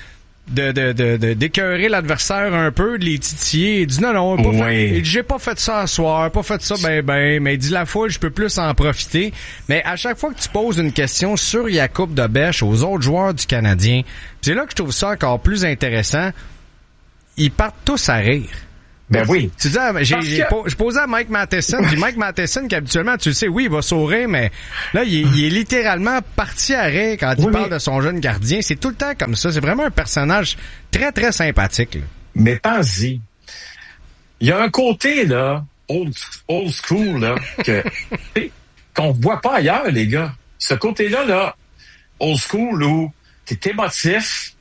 de, de, de, de, d'écœurer l'adversaire un peu, de les titiller. Il dit non, non, pas Oui. fait, il dit, j'ai pas fait ça ce soir, pas fait ça ben ben, mais il dit la foule, je peux plus en profiter. Mais à chaque fois que tu poses une question sur Jakub Dobeš aux autres joueurs du Canadien, c'est là que je trouve ça encore plus intéressant. Ils partent tous à rire. Ben oui. Tu dis, ah, j'ai, Parce j'ai que- po- je posais à Mike Matheson, puis Mike Matheson, qui habituellement, tu le sais, oui, il va sourire, mais là, il est, il est littéralement parti à rire quand il Oui, parle mais- de son jeune gardien. C'est tout le temps comme ça. C'est vraiment un personnage très, très sympathique. Là. Mais pense-y. Il y a un côté, là, old, old school, là, que, tu sais, qu'on voit pas ailleurs, les gars. Ce côté-là, là, old school, où t'es émotif,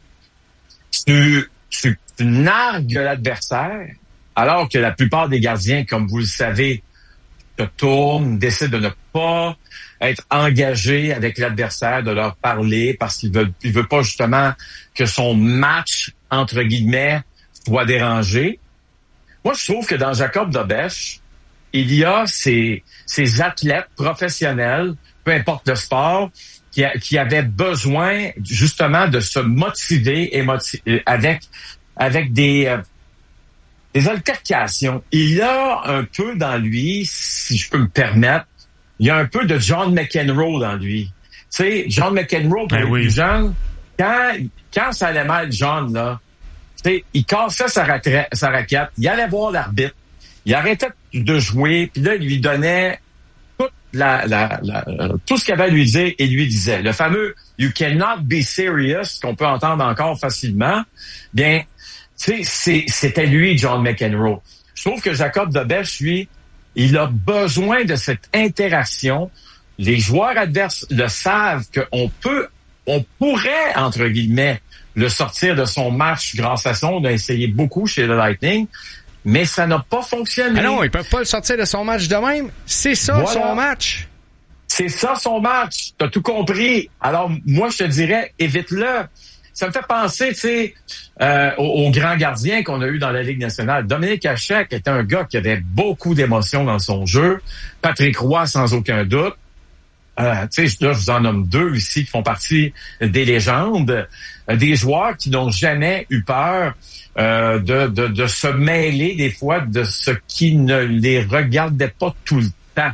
tu, tu, tu nargues l'adversaire, alors que la plupart des gardiens, comme vous le savez, te tournent, décident de ne pas être engagés avec l'adversaire, de leur parler, parce qu'il veut, il veut pas justement que son match, entre guillemets, soit dérangé. Moi, je trouve que dans Jakub Dobeš, il y a ces, ces athlètes professionnels, peu importe le sport, qui, a, qui avaient besoin justement de se motiver émoti- avec, avec des... euh, des altercations. Il y a un peu dans lui, si je peux me permettre, il y a un peu de John McEnroe dans lui. Tu sais, John McEnroe, pour Ben les oui. plus jeunes, quand, quand ça allait mal, John, là, tu sais, il cassait sa, ratra- sa raquette, il allait voir l'arbitre, il arrêtait de jouer, puis là, il lui donnait toute la, la, la, euh, tout ce qu'il avait à lui dire et lui disait. Le fameux « You cannot be serious » qu'on peut entendre encore facilement, bien, tu sais, c'est, c'était lui, John McEnroe. Je trouve que Jakub Dobeš, lui, il a besoin de cette interaction. Les joueurs adverses le savent qu'on peut, on pourrait, entre guillemets, le sortir de son match grâce à ça. On a essayé beaucoup chez le Lightning, mais ça n'a pas fonctionné. Ah non, ils peuvent pas le sortir de son match de même. C'est ça, Voilà. son match. C'est ça son match. T'as tout compris. Alors, moi, je te dirais, évite-le. Ça me fait penser, tu sais, euh, au, au grand gardien qu'on a eu dans la Ligue nationale. Dominique Hachek était un gars qui avait beaucoup d'émotions dans son jeu. Patrick Roy, sans aucun doute. Euh, tu sais, là, je vous en nomme deux ici qui font partie des légendes. Euh, des joueurs qui n'ont jamais eu peur euh, de, de, de se mêler des fois de ce qui ne les regardait pas tout le temps.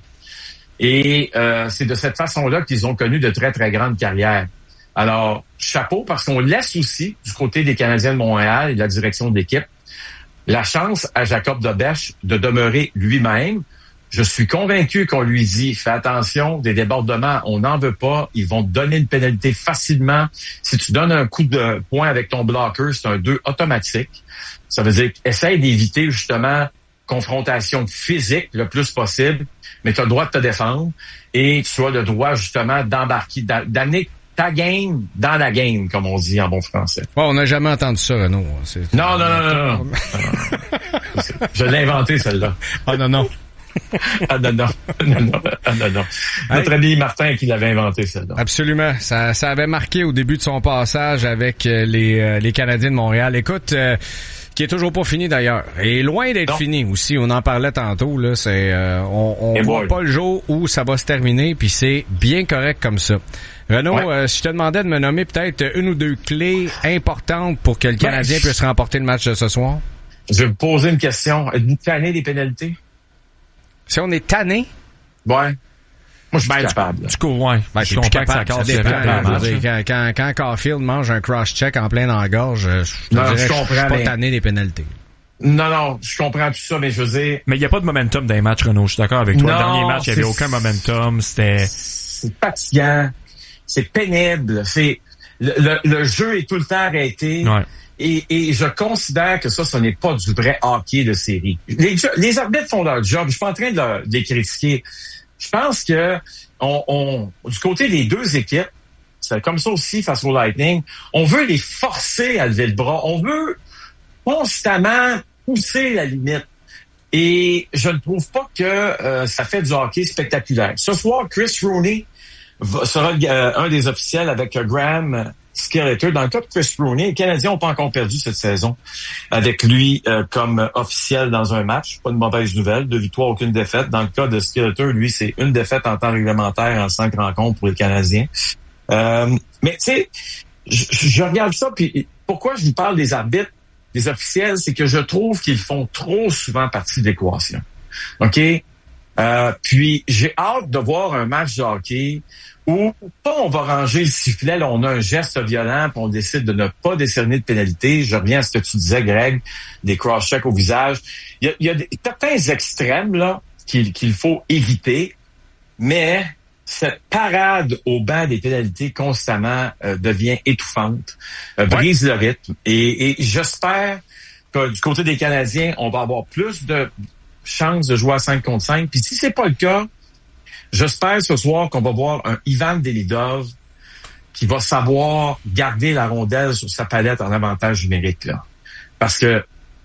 Et euh, c'est de cette façon-là qu'ils ont connu de très, très grandes carrières. Alors, chapeau, parce qu'on laisse aussi, du côté des Canadiens de Montréal et de la direction de l'équipe, la chance à Jakub Dobeš de demeurer lui-même. Je suis convaincu qu'on lui dit, fais attention, des débordements, on n'en veut pas, ils vont te donner une pénalité facilement. Si tu donnes un coup de poing avec ton bloqueur, c'est un deux automatique. Ça veut dire, essaye d'éviter justement confrontation physique le plus possible, mais tu as le droit de te défendre et tu as le droit justement d'embarquer, d'amener ta game dans la game, comme on dit en bon français. Ouais, on n'a jamais entendu ça, Renaud. C'est... Non, non, non, non, non. Je l'ai inventé, celle-là. Ah non, non. Ah non, non. non, non, ah, non, non. Notre ami Martin qui l'avait inventé, celle-là. Absolument. Ça, ça avait marqué au début de son passage avec euh, les, euh, les Canadiens de Montréal. Écoute, euh, qui est toujours pas fini d'ailleurs. Et loin d'être Non. fini aussi. On en parlait tantôt. Là, c'est, euh, on on Et voit boy. pas le jour où ça va se terminer, puis c'est bien correct comme ça. Renaud, Ouais. euh, si je te demandais de me nommer peut-être une ou deux clés importantes pour que le Canadien Ben, puisse remporter le match de ce soir. Je vais vous poser une question. Êtes-vous tanné des pénalités? Si on est tanné, Ouais. Moi, je suis Ben, capable. Du coup, ouais. ben, je t'es plus comprends que ça capable. Ça casse dépend, le rythme là. de la Je veux match, dire, là. quand, quand, quand Caulfield mange un cross-check en plein dans la gorge, je te Non, dirais, je je comprends, suis pas mais- tanné des pénalités. Non, non, je comprends tout ça, mais je veux dire, Mais il n'y a pas de momentum dans les matchs, Renaud. Je suis d'accord avec toi. Non, Le dernier match, il n'y avait c'est- aucun momentum. C'était... c'est fatigant, c'est pénible, c'est le, le, le jeu est tout le temps arrêté. Ouais. Et, et je considère que ça, ce n'est pas du vrai hockey de série. Les, les arbitres font leur job. Je suis pas en train de, leur- de les critiquer. Je pense que on, on, du côté des deux équipes, c'est comme ça aussi face au Lightning, on veut les forcer à lever le bras. On veut constamment pousser la limite. Et je ne trouve pas que euh, ça fait du hockey spectaculaire. Ce soir, Chris Rooney va, sera euh, un des officiels avec euh, Graham Skeletor. Dans le cas de Chris Rooney, les Canadiens n'ont pas encore perdu cette saison avec lui euh, comme officiel dans un match. Pas de mauvaise nouvelle. Deux victoires, aucune défaite. Dans le cas de Skeletor, lui, c'est une défaite en temps réglementaire en cinq rencontres pour les Canadiens. Euh, mais tu sais, je, je regarde ça, puis pourquoi je vous parle des arbitres, des officiels, c'est que je trouve qu'ils font trop souvent partie de l'équation. OK? Euh, puis j'ai hâte de voir un match de hockey où pas on va ranger le sifflet, là, on a un geste violent, puis on décide de ne pas décerner de pénalité. Je reviens à ce que tu disais, Greg, des cross-checks au visage. Il y a, il y a des, certains extrêmes là qu'il, qu'il faut éviter, mais cette parade au banc des pénalités constamment euh, devient étouffante, euh, brise ouais. le rythme. Et, et j'espère que du côté des Canadiens, on va avoir plus de chances de jouer à cinq contre cinq. Puis si c'est pas le cas, j'espère ce soir qu'on va voir un Ivan Delidov qui va savoir garder la rondelle sur sa palette en avantage numérique, là. Parce que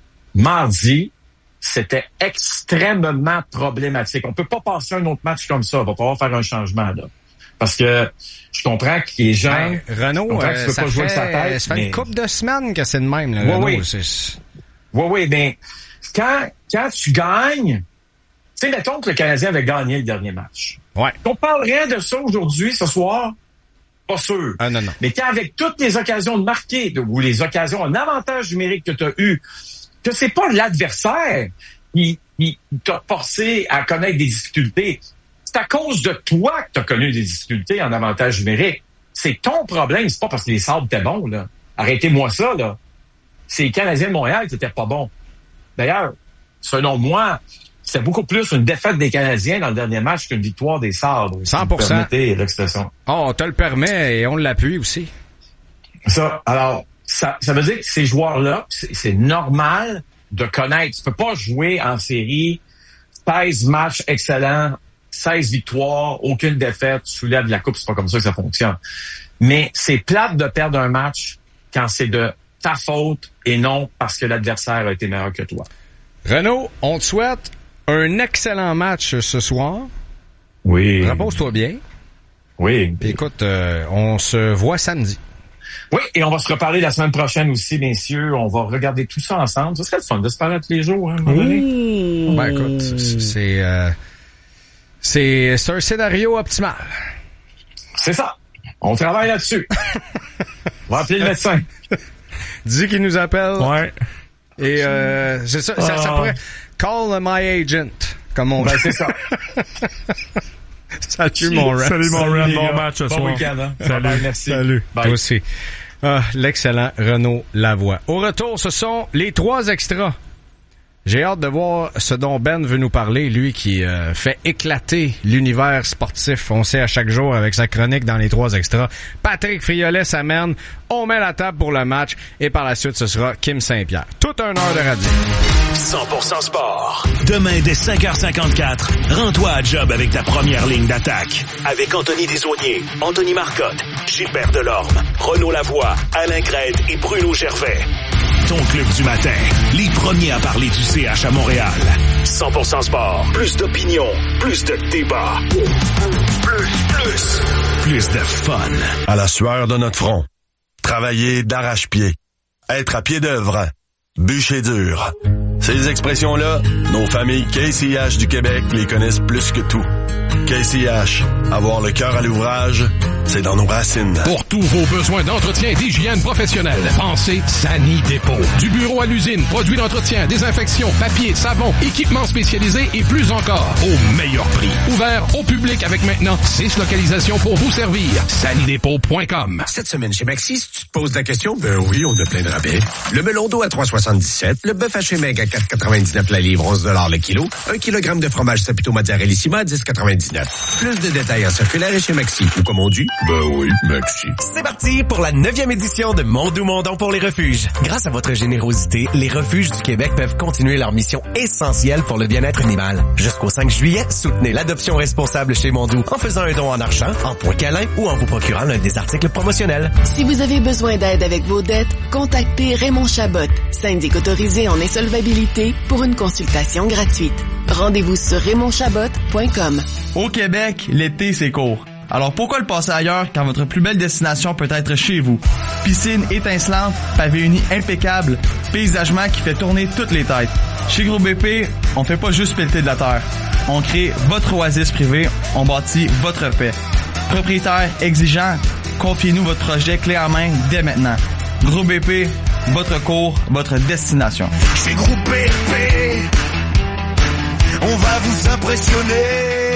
mardi, c'était extrêmement problématique. On peut pas passer un autre match comme ça. On va pouvoir faire un changement, là. Parce que je comprends que les gens... Ben, Renaud, euh, ça, pas jouer fait, sa tête, ça fait mais... une couple de semaines que c'est de même, là, oui, Renaud. oui. C'est... Oui, oui, mais quand, quand tu gagnes... Tu sais, mettons que le Canadien avait gagné le dernier match. Ouais. On parlerait de ça aujourd'hui, ce soir? Pas sûr. Ah, non, non. Mais quand avec toutes les occasions de marquer, de, ou les occasions en avantage numérique que tu as eu, que c'est pas l'adversaire qui, qui t'a forcé à connaître des difficultés. C'est à cause de toi que tu as connu des difficultés en avantage numérique. C'est ton problème, c'est pas parce que les Sabres étaient bons, là. Arrêtez-moi ça, là. C'est les Canadiens de Montréal qui étaient pas bons. D'ailleurs, selon moi, c'était beaucoup plus une défaite des Canadiens dans le dernier match qu'une victoire des Sabres. cent pour cent. Si vous permettez l'expression. Oh, on te le permet et on l'appuie aussi. Ça, alors, ça, ça veut dire que ces joueurs-là, c'est, c'est normal de connaître. Tu peux pas jouer en série seize matchs excellents, seize victoires, aucune défaite, tu soulèves la coupe, c'est pas comme ça que ça fonctionne. Mais c'est plate de perdre un match quand c'est de ta faute et non parce que l'adversaire a été meilleur que toi. Renaud, on te souhaite un excellent match ce soir. Oui. Repose-toi bien. Oui. Puis écoute, euh, on se voit samedi. Oui, et on va se reparler la semaine prochaine aussi, messieurs. On va regarder tout ça ensemble. Ça serait le fun de se parler tous les jours, hein, à un moment donné. Ben écoute, c'est, euh, c'est, c'est un scénario optimal. C'est ça. On travaille là-dessus. On va appeler le médecin. Dis qu'il nous appelle. Ouais. Et euh, c'est ça, ça, ça pourrait... Call my agent, comme on ben, dit. C'est ça. Salut mon Ren. Salut mon Ren, bon match ce bon soir. Bon week-end. Hein? Salut. Bye, merci. Salut. Bye. Toi aussi. Ah, l'excellent Renaud Lavoie. Au retour, ce sont les trois extras. J'ai hâte de voir ce dont Ben veut nous parler, lui qui euh, fait éclater l'univers sportif. On sait à chaque jour avec sa chronique dans les trois extras. Patrick Friolet s'amène, on met la table pour le match et par la suite ce sera Kim Saint-Pierre. Toute une heure de radio. cent pour cent sport. Demain dès cinq heures cinquante-quatre, rends-toi à job avec ta première ligne d'attaque. Avec Anthony Desaulniers, Anthony Marcotte, Gilbert Delorme, Renaud Lavoie, Alain Crête et Bruno Gervais. Ton club du matin, les premiers à parler du C H à Montréal. cent pour cent sport, plus d'opinion, plus de débat. Plus, plus, plus de fun. À la sueur de notre front, travailler d'arrache-pied, être à pied d'œuvre, bûcher dur. Ces expressions-là, nos familles K C H du Québec les connaissent plus que tout. K C H, avoir le cœur à l'ouvrage, c'est dans nos racines. Pour tous vos besoins d'entretien et d'hygiène professionnelle, pensez Sani Dépôt. Du bureau à l'usine, produits d'entretien, désinfection, papier, savon, équipements spécialisés et plus encore, au meilleur prix. Ouvert au public avec maintenant six localisations pour vous servir. sani dépôt point com. Cette semaine chez Maxi, si tu te poses la question, ben oui, on a plein de rabais. Le melon d'eau à trois soixante-dix-sept, le bœuf haché maigre à quatre quatre-vingt-dix-neuf la livre, onze dollars le kilo, un kilogramme de fromage Saputo Mozzarellissima à dix quatre-vingt-dix-neuf. Plus de détails en circulaire et chez Maxi. Ou comme on dit, ben oui, Maxi. C'est parti pour la neuvième édition de Mondou Mondon pour les refuges. Grâce à votre générosité, les refuges du Québec peuvent continuer leur mission essentielle pour le bien-être animal. Jusqu'au cinq juillet, soutenez l'adoption responsable chez Mondou en faisant un don en argent, en points câlins ou en vous procurant l'un des articles promotionnels. Si vous avez besoin d'aide avec vos dettes, contactez Raymond Chabot, syndic autorisé en insolvabilité, pour une consultation gratuite. Rendez-vous sur raymond chabot point com. Au Québec, l'été, c'est court. Alors pourquoi le passer ailleurs quand votre plus belle destination peut être chez vous? Piscine étincelante, pavé uni impeccable, paysagement qui fait tourner toutes les têtes. Chez Groupe B P, on fait pas juste pelleter de la terre. On crée votre oasis privée, on bâtit votre paix. Propriétaire exigeant, Confiez-nous votre projet clé en main dès maintenant. Groupe B P, votre cours, votre destination. Chez Groupe B P, on va vous impressionner.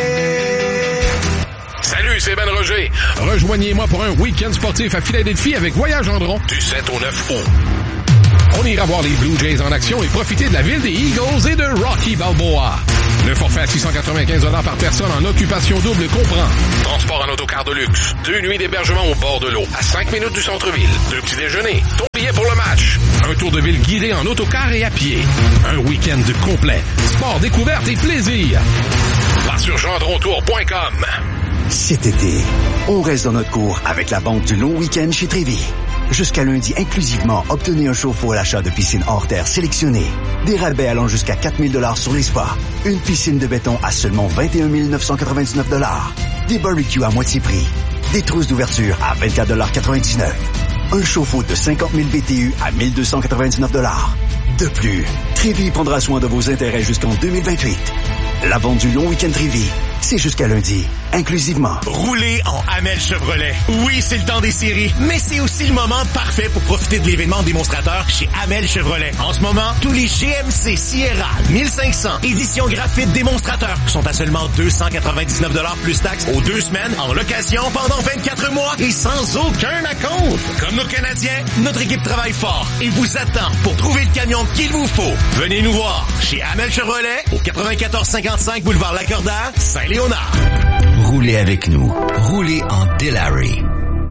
Salut, c'est Ben Roger. Rejoignez-moi pour un week-end sportif à Philadelphie avec Voyage Gendron. Du sept au neuf août. On ira voir les Blue Jays en action et profiter de la ville des Eagles et de Rocky Balboa. Le forfait à six cent quatre-vingt-quinze dollars par personne en occupation double comprend transport en autocar de luxe, deux nuits d'hébergement au bord de l'eau, à cinq minutes du centre-ville, deux petits déjeuners, ton billet pour le match, un tour de ville guidé en autocar et à pied, un week-end complet, sport, découverte et plaisir. Va sur gendrontour point com. Cet été, on reste dans notre cours avec la banque du long week-end chez Trévis. Jusqu'à lundi inclusivement, obtenez un chauffe-eau à l'achat de piscine hors terre sélectionnée. Des rabais allant jusqu'à quatre mille dollars sur les spas. Une piscine de béton à seulement vingt et un mille neuf cent quatre-vingt-dix-neuf dollars. Des barbecues à moitié prix. Des trousses d'ouverture à vingt-quatre dollars quatre-vingt-dix-neuf. Un chauffe-eau de cinquante mille B T U à mille deux cent quatre-vingt-dix-neuf dollars. De plus, Trévis prendra soin de vos intérêts jusqu'en deux mille vingt-huit. La vente du long week-end Trévis, c'est jusqu'à lundi, inclusivement. Roulez en Hamel Chevrolet. Oui, c'est le temps des séries, mais c'est aussi le moment parfait pour profiter de l'événement démonstrateur chez Hamel Chevrolet. En ce moment, tous les G M C Sierra mille cinq cents édition graphite démonstrateur sont à seulement deux cent quatre-vingt-dix-neuf dollars plus taxes aux deux semaines en location pendant vingt-quatre mois et sans aucun acompte. Comme nos Canadiens, notre équipe travaille fort et vous attend pour trouver le camion qu'il vous faut. Venez nous voir chez Hamel Chevrolet au quatre-vingt-quatorze cinquante-cinq boulevard Lacordaire, Saint-Léonard. Roulez avec nous. Roulez en Delary.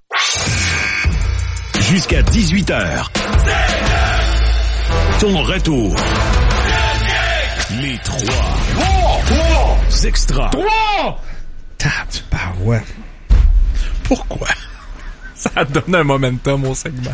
Jusqu'à dix-huit heures. Ton retour. Les trois. Trois! Extra. Trois! Tabarouette. Pourquoi? Ça donne un momentum au segment.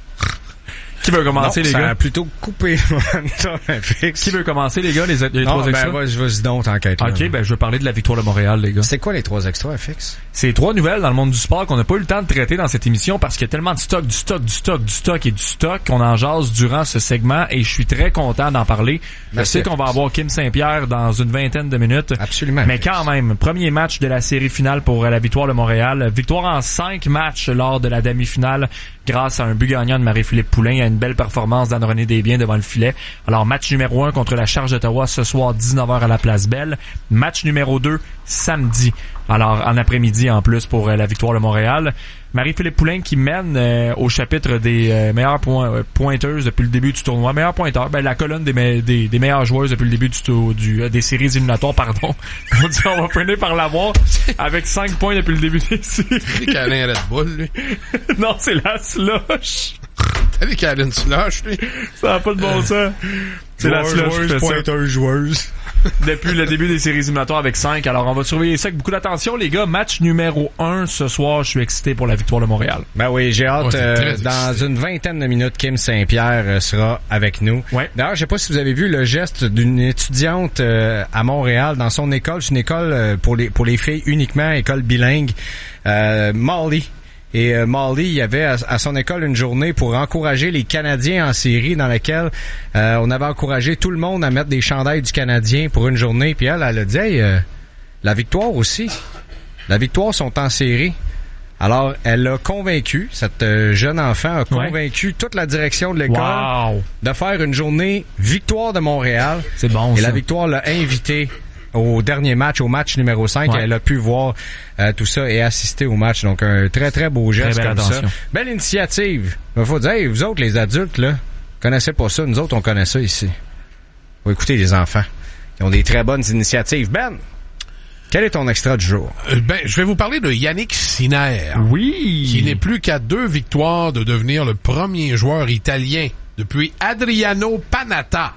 Qui veut commencer, non, les ça gars? a plutôt coupé le momentum fixe. Qui veut commencer, les gars, les, les non, trois ben, extras? vas-y, vas-y donc, t'enquêtes. OK, là. ben, je veux parler de la victoire de Montréal, les gars. C'est quoi les trois extras, F X? C'est trois nouvelles dans le monde du sport qu'on n'a pas eu le temps de traiter dans cette émission parce qu'il y a tellement de stock, du stock, du stock, du stock et du stock qu'on en jase durant ce segment et je suis très content d'en parler. Je Merci. sais qu'on va avoir Kim Saint-Pierre dans une vingtaine de minutes. Absolument. Mais quand même, premier match de la série finale pour la victoire de Montréal. Victoire en cinq matchs lors de la demi-finale grâce à un but gagnant de Marie-Philippe Poulin et à une belle performance d'Anne-Renée Desbiens devant le filet. Alors, match numéro un contre la Charge d'Ottawa ce soir, dix-neuf heures à la Place Belle. Match numéro deux, samedi. Alors, en après-midi en plus pour euh, la victoire de Montréal. Marie-Philippe Poulin qui mène euh, au chapitre des euh, meilleures point, euh, pointeuses depuis le début du tournoi. Meilleur pointeur, ben la colonne des, me- des, des meilleures joueuses depuis le début du, tour, du euh, des séries éliminatoires, pardon. On dit on va finir par l'avoir avec cinq points depuis le début des séries. T'as des câlins Red Bull, lui. Non, c'est la slush. T'as des câlins slush, lui. Ça n'a pas de bon sens. C'est la slush qui fait ça. pointeuse, joueuse. Depuis le début des séries éliminatoires avec cinq. Alors, on va surveiller ça avec beaucoup d'attention, les gars. Match numéro un ce soir. Je suis excité pour la victoire de Montréal. Ben oui, j'ai hâte. Ouais, euh, dans une vingtaine de minutes, Kim Saint-Pierre euh, sera avec nous. Ouais. D'ailleurs, je sais pas si vous avez vu le geste d'une étudiante euh, à Montréal dans son école. C'est une école euh, pour les pour les filles uniquement, école bilingue. Euh, Molly. Et euh, Molly, il y avait à, à son école une journée pour encourager les Canadiens en série dans laquelle euh, on avait encouragé tout le monde à mettre des chandails du Canadien pour une journée. Puis elle, elle a dit, hey, euh, la victoire aussi. La victoire sont en série. Alors, elle a convaincu, cette euh, jeune enfant a convaincu ouais. toute la direction de l'école wow. de faire une journée victoire de Montréal. C'est bon, Et ça. la victoire l'a invité au dernier match, au match numéro cinq. Ouais. Elle a pu voir euh, tout ça et assister au match. Donc, un très, très beau geste très comme attention. ça. Belle initiative. Il faut dire, hey, vous autres, les adultes, là, connaissez pas ça. Nous autres, on connaît ça ici. Faut écouter les enfants. Ils ont des très bonnes initiatives. Ben, quel est ton extra du jour? Euh, ben, je vais vous parler de Yannick Sinner. Oui. Qui n'est plus qu'à deux victoires de devenir le premier joueur italien depuis Adriano Panatta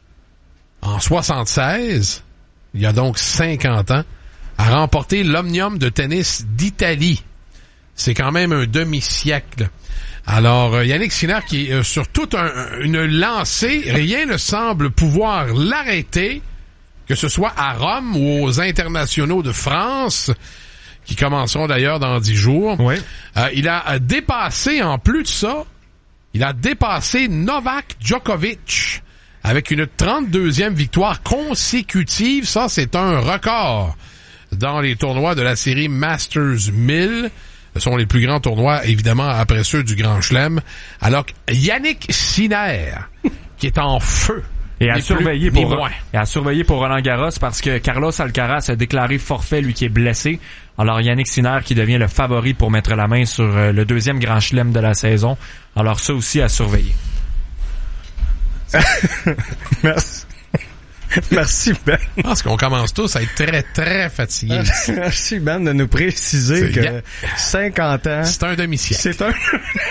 en soixante-seize. Il y a donc cinquante ans, à remporter l'Omnium de tennis d'Italie. C'est quand même un demi-siècle. Alors, euh, Yannick Sinner qui est euh, sur toute un, une lancée, rien ne semble pouvoir l'arrêter, que ce soit à Rome ou aux internationaux de France, qui commenceront d'ailleurs dans dix jours. Oui. Euh, il a dépassé, en plus de ça, il a dépassé Novak Djokovic avec une trente-deuxième victoire consécutive. Ça, c'est un record dans les tournois de la série Masters mille. Ce sont les plus grands tournois, évidemment, après ceux du Grand Chelem. Alors que Yannick Sinner, qui est en feu. Et à surveiller plus, pour et à surveiller pour Roland Garros parce que Carlos Alcaraz a déclaré forfait, lui qui est blessé. Alors Yannick Sinner qui devient le favori pour mettre la main sur le deuxième Grand Chelem de la saison. Alors ça aussi à surveiller. Merci. Merci Ben. Je pense qu'on commence tous à être très très fatigués. Merci Ben de nous préciser c'est que yeah. cinquante ans... C'est un demi-siècle. C'est un...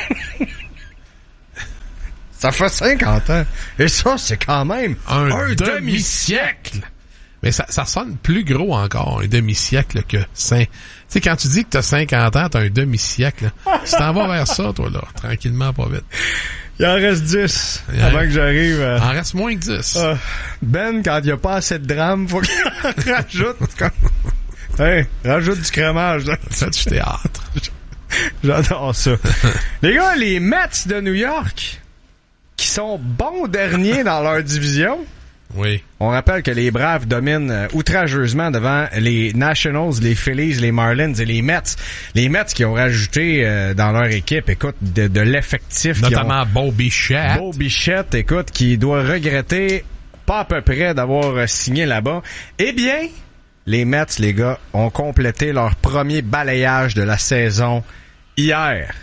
Ça fait cinquante ans. Et ça, c'est quand même un, un demi-siècle. demi-siècle. Mais ça, ça sonne plus gros encore, un demi-siècle que cinq. Tu sais, quand tu dis que t'as cinquante ans, t'as un demi-siècle. Tu t'en vas vers ça, toi, là. Tranquillement, pas vite. Il en reste dix il avant en... que j'arrive. Euh... Il en reste moins que dix. Euh, ben, quand il n'y a pas assez de drame, faut qu'il rajoute. Comme... Hey, rajoute du crémage. Là. Ça, du théâtre. J'adore ça. Les gars, les Mets de New York... qui sont bons derniers dans leur division. Oui. On rappelle que les Braves dominent euh, outrageusement devant les Nationals, les Phillies, les Marlins et les Mets. Les Mets qui ont rajouté euh, dans leur équipe, écoute, de, de l'effectif. Notamment Beau Bichette. Beau Bichette, écoute, qui doit regretter pas à peu près d'avoir euh, signé là-bas. Eh bien, les Mets, les gars, ont complété leur premier balayage de la saison hier.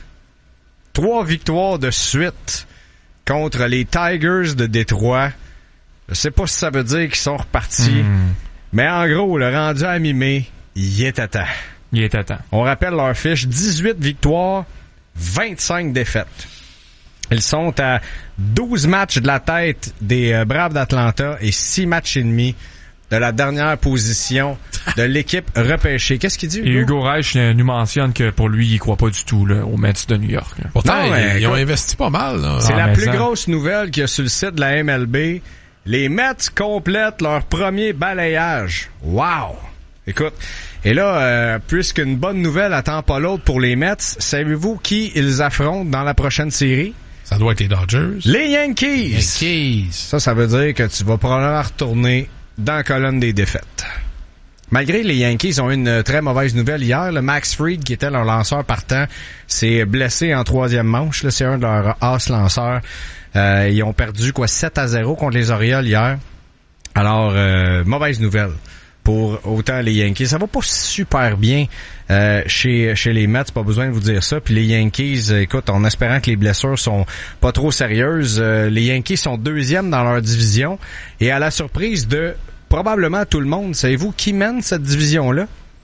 Trois victoires de suite contre les Tigers de Détroit. Je sais pas si ça veut dire qu'ils sont repartis, mm. mais en gros, le rendu à mi-mai, il est à temps. Il est à temps. On rappelle leur fiche, dix-huit victoires, vingt-cinq défaites. Ils sont à douze matchs de la tête des euh, Braves d'Atlanta et six matchs et demi de la dernière position de l'équipe repêchée. Qu'est-ce qu'il dit, Hugo? Et Hugo Reich nous mentionne que pour lui, il croit pas du tout là, aux Mets de New York. Là. Pourtant, non, mais, ils, ils ont écoute, investi pas mal. Là. C'est ah, la plus ça... grosse nouvelle qu'il y a sur le site de la M L B. Les Mets complètent leur premier balayage. Wow! Écoute, et là, euh, puisqu'une bonne nouvelle attend pas l'autre pour les Mets, savez-vous qui ils affrontent dans la prochaine série? Ça doit être les Dodgers. Les Yankees! Yankees! Ça, ça veut dire que tu vas probablement retourner dans la colonne des défaites. Malgré les Yankees ont eu une très mauvaise nouvelle hier, le Max Fried, qui était leur lanceur partant, s'est blessé en troisième manche. Là, c'est un de leurs as lanceurs. Euh, ils ont perdu quoi sept à zéro contre les Orioles hier. Alors, euh, mauvaise nouvelle pour autant les Yankees. Ça va pas super bien euh, chez chez les Mets, pas besoin de vous dire ça. Puis les Yankees, écoute, en espérant que les blessures sont pas trop sérieuses, euh, les Yankees sont deuxièmes dans leur division. Et à la surprise de probablement tout le monde, savez-vous qui mène cette division-là?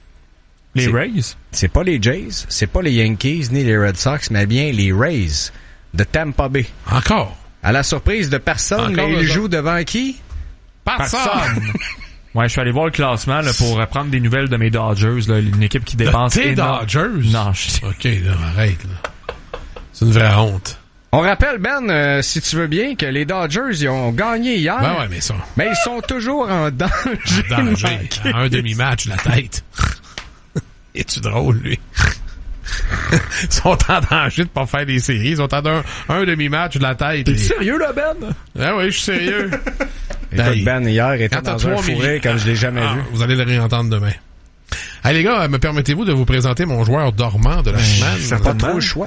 Les c'est, Rays? C'est pas les Jays, c'est pas les Yankees ni les Red Sox, mais bien les Rays de Tampa Bay. Encore? À la surprise de personne, Encore mais ils jouent devant qui? Personne! Personne. Ouais, je suis allé voir le classement là, pour prendre des nouvelles de mes Dodgers, là, une équipe qui dépense tes énorme... Dodgers? Non, je... OK, là, arrête. Là. C'est une vraie honte. On rappelle, Ben, euh, si tu veux bien, que les Dodgers, ils ont gagné hier. Ben ouais, mais ça... Mais ils sont toujours en danger. En danger. À un demi-match, la tête. Es-tu drôle, lui? Ils sont en danger de pas faire des séries. Ils sont en un, un demi-match de la tête. T'es et... sérieux, là, Ben? Ah oui, je suis sérieux. Écoute, Ben, hier, était dans un fourré comme je l'ai jamais ah, vu. Vous allez le réentendre demain. Allez, les gars, me permettez-vous de vous présenter mon joueur dormant de la ben, semaine? C'est pas trop le choix.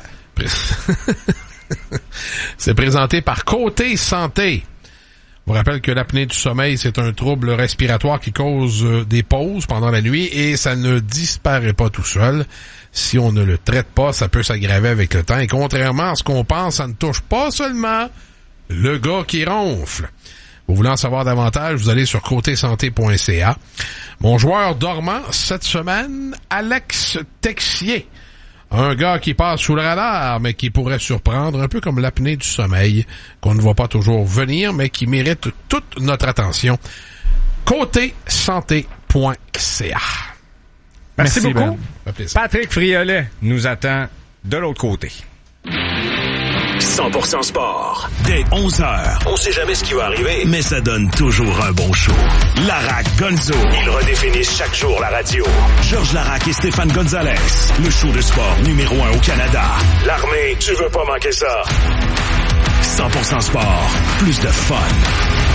C'est présenté par Côté Santé. Je vous rappelle que l'apnée du sommeil, c'est un trouble respiratoire qui cause des pauses pendant la nuit et ça ne disparaît pas tout seul. Si on ne le traite pas, ça peut s'aggraver avec le temps. Et contrairement à ce qu'on pense, ça ne touche pas seulement le gars qui ronfle. Vous voulez en savoir davantage, vous allez sur côté santé point c a. Mon joueur dormant cette semaine, Alex Texier. Un gars qui passe sous le radar, mais qui pourrait surprendre, un peu comme l'apnée du sommeil, qu'on ne voit pas toujours venir, mais qui mérite toute notre attention. côté santé point c a. Merci, Merci beaucoup. Ben. Patrick Friolet nous attend de l'autre côté. cent pour cent sport. Dès onze heures. On sait jamais ce qui va arriver, mais ça donne toujours un bon show. Larac Gonzo. Ils redéfinissent chaque jour la radio. Georges Larac et Stéphane Gonzalez. Le show de sport numéro un au Canada. L'armée, tu veux pas manquer ça. cent pour cent sport. Plus de fun.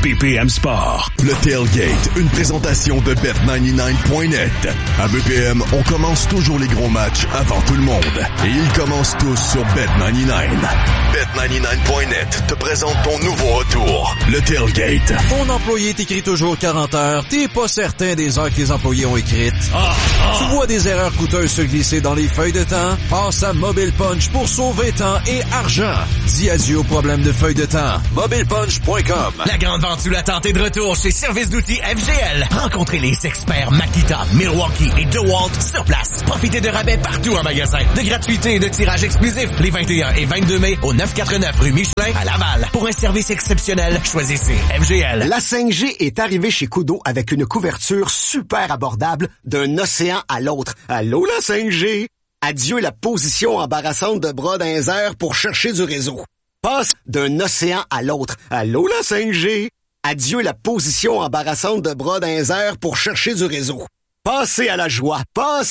B P M Sport. Le Tailgate, une présentation de bet quatre-vingt-dix-neuf point net. À B P M, on commence toujours les gros matchs avant tout le monde. Et ils commencent tous sur bet quatre-vingt-dix-neuf. bet quatre-vingt-dix-neuf point net te présente ton nouveau retour. Le Tailgate. Ton employé t'écrit toujours quarante heures. T'es pas certain des heures que les employés ont écrites. Ah, ah. Tu vois des erreurs coûteuses se glisser dans les feuilles de temps? Passe à Mobile Punch pour sauver temps et argent. Dis adieu au problème de feuilles de temps. mobile punch point com. La grande vente sous la tente est de retour chez Service d'outils F G L. Rencontrez les experts Makita, Milwaukee et DeWalt sur place. Profitez de rabais partout en magasin, de gratuité et de tirage exclusif les vingt et un et vingt-deux mai au neuf cent quatre-vingt-neuf rue Michelin à Laval. Pour un service exceptionnel, choisissez F G L. La cinq G est arrivée chez Kudo avec une couverture super abordable d'un océan à l'autre. Allô la cinq G? Adieu la position embarrassante de bras dans les airs pour chercher du réseau. Passe d'un océan à l'autre. Allô la cinq G? Adieu la position embarrassante de bras dans les airs pour chercher du réseau. Passez à la joie. Passez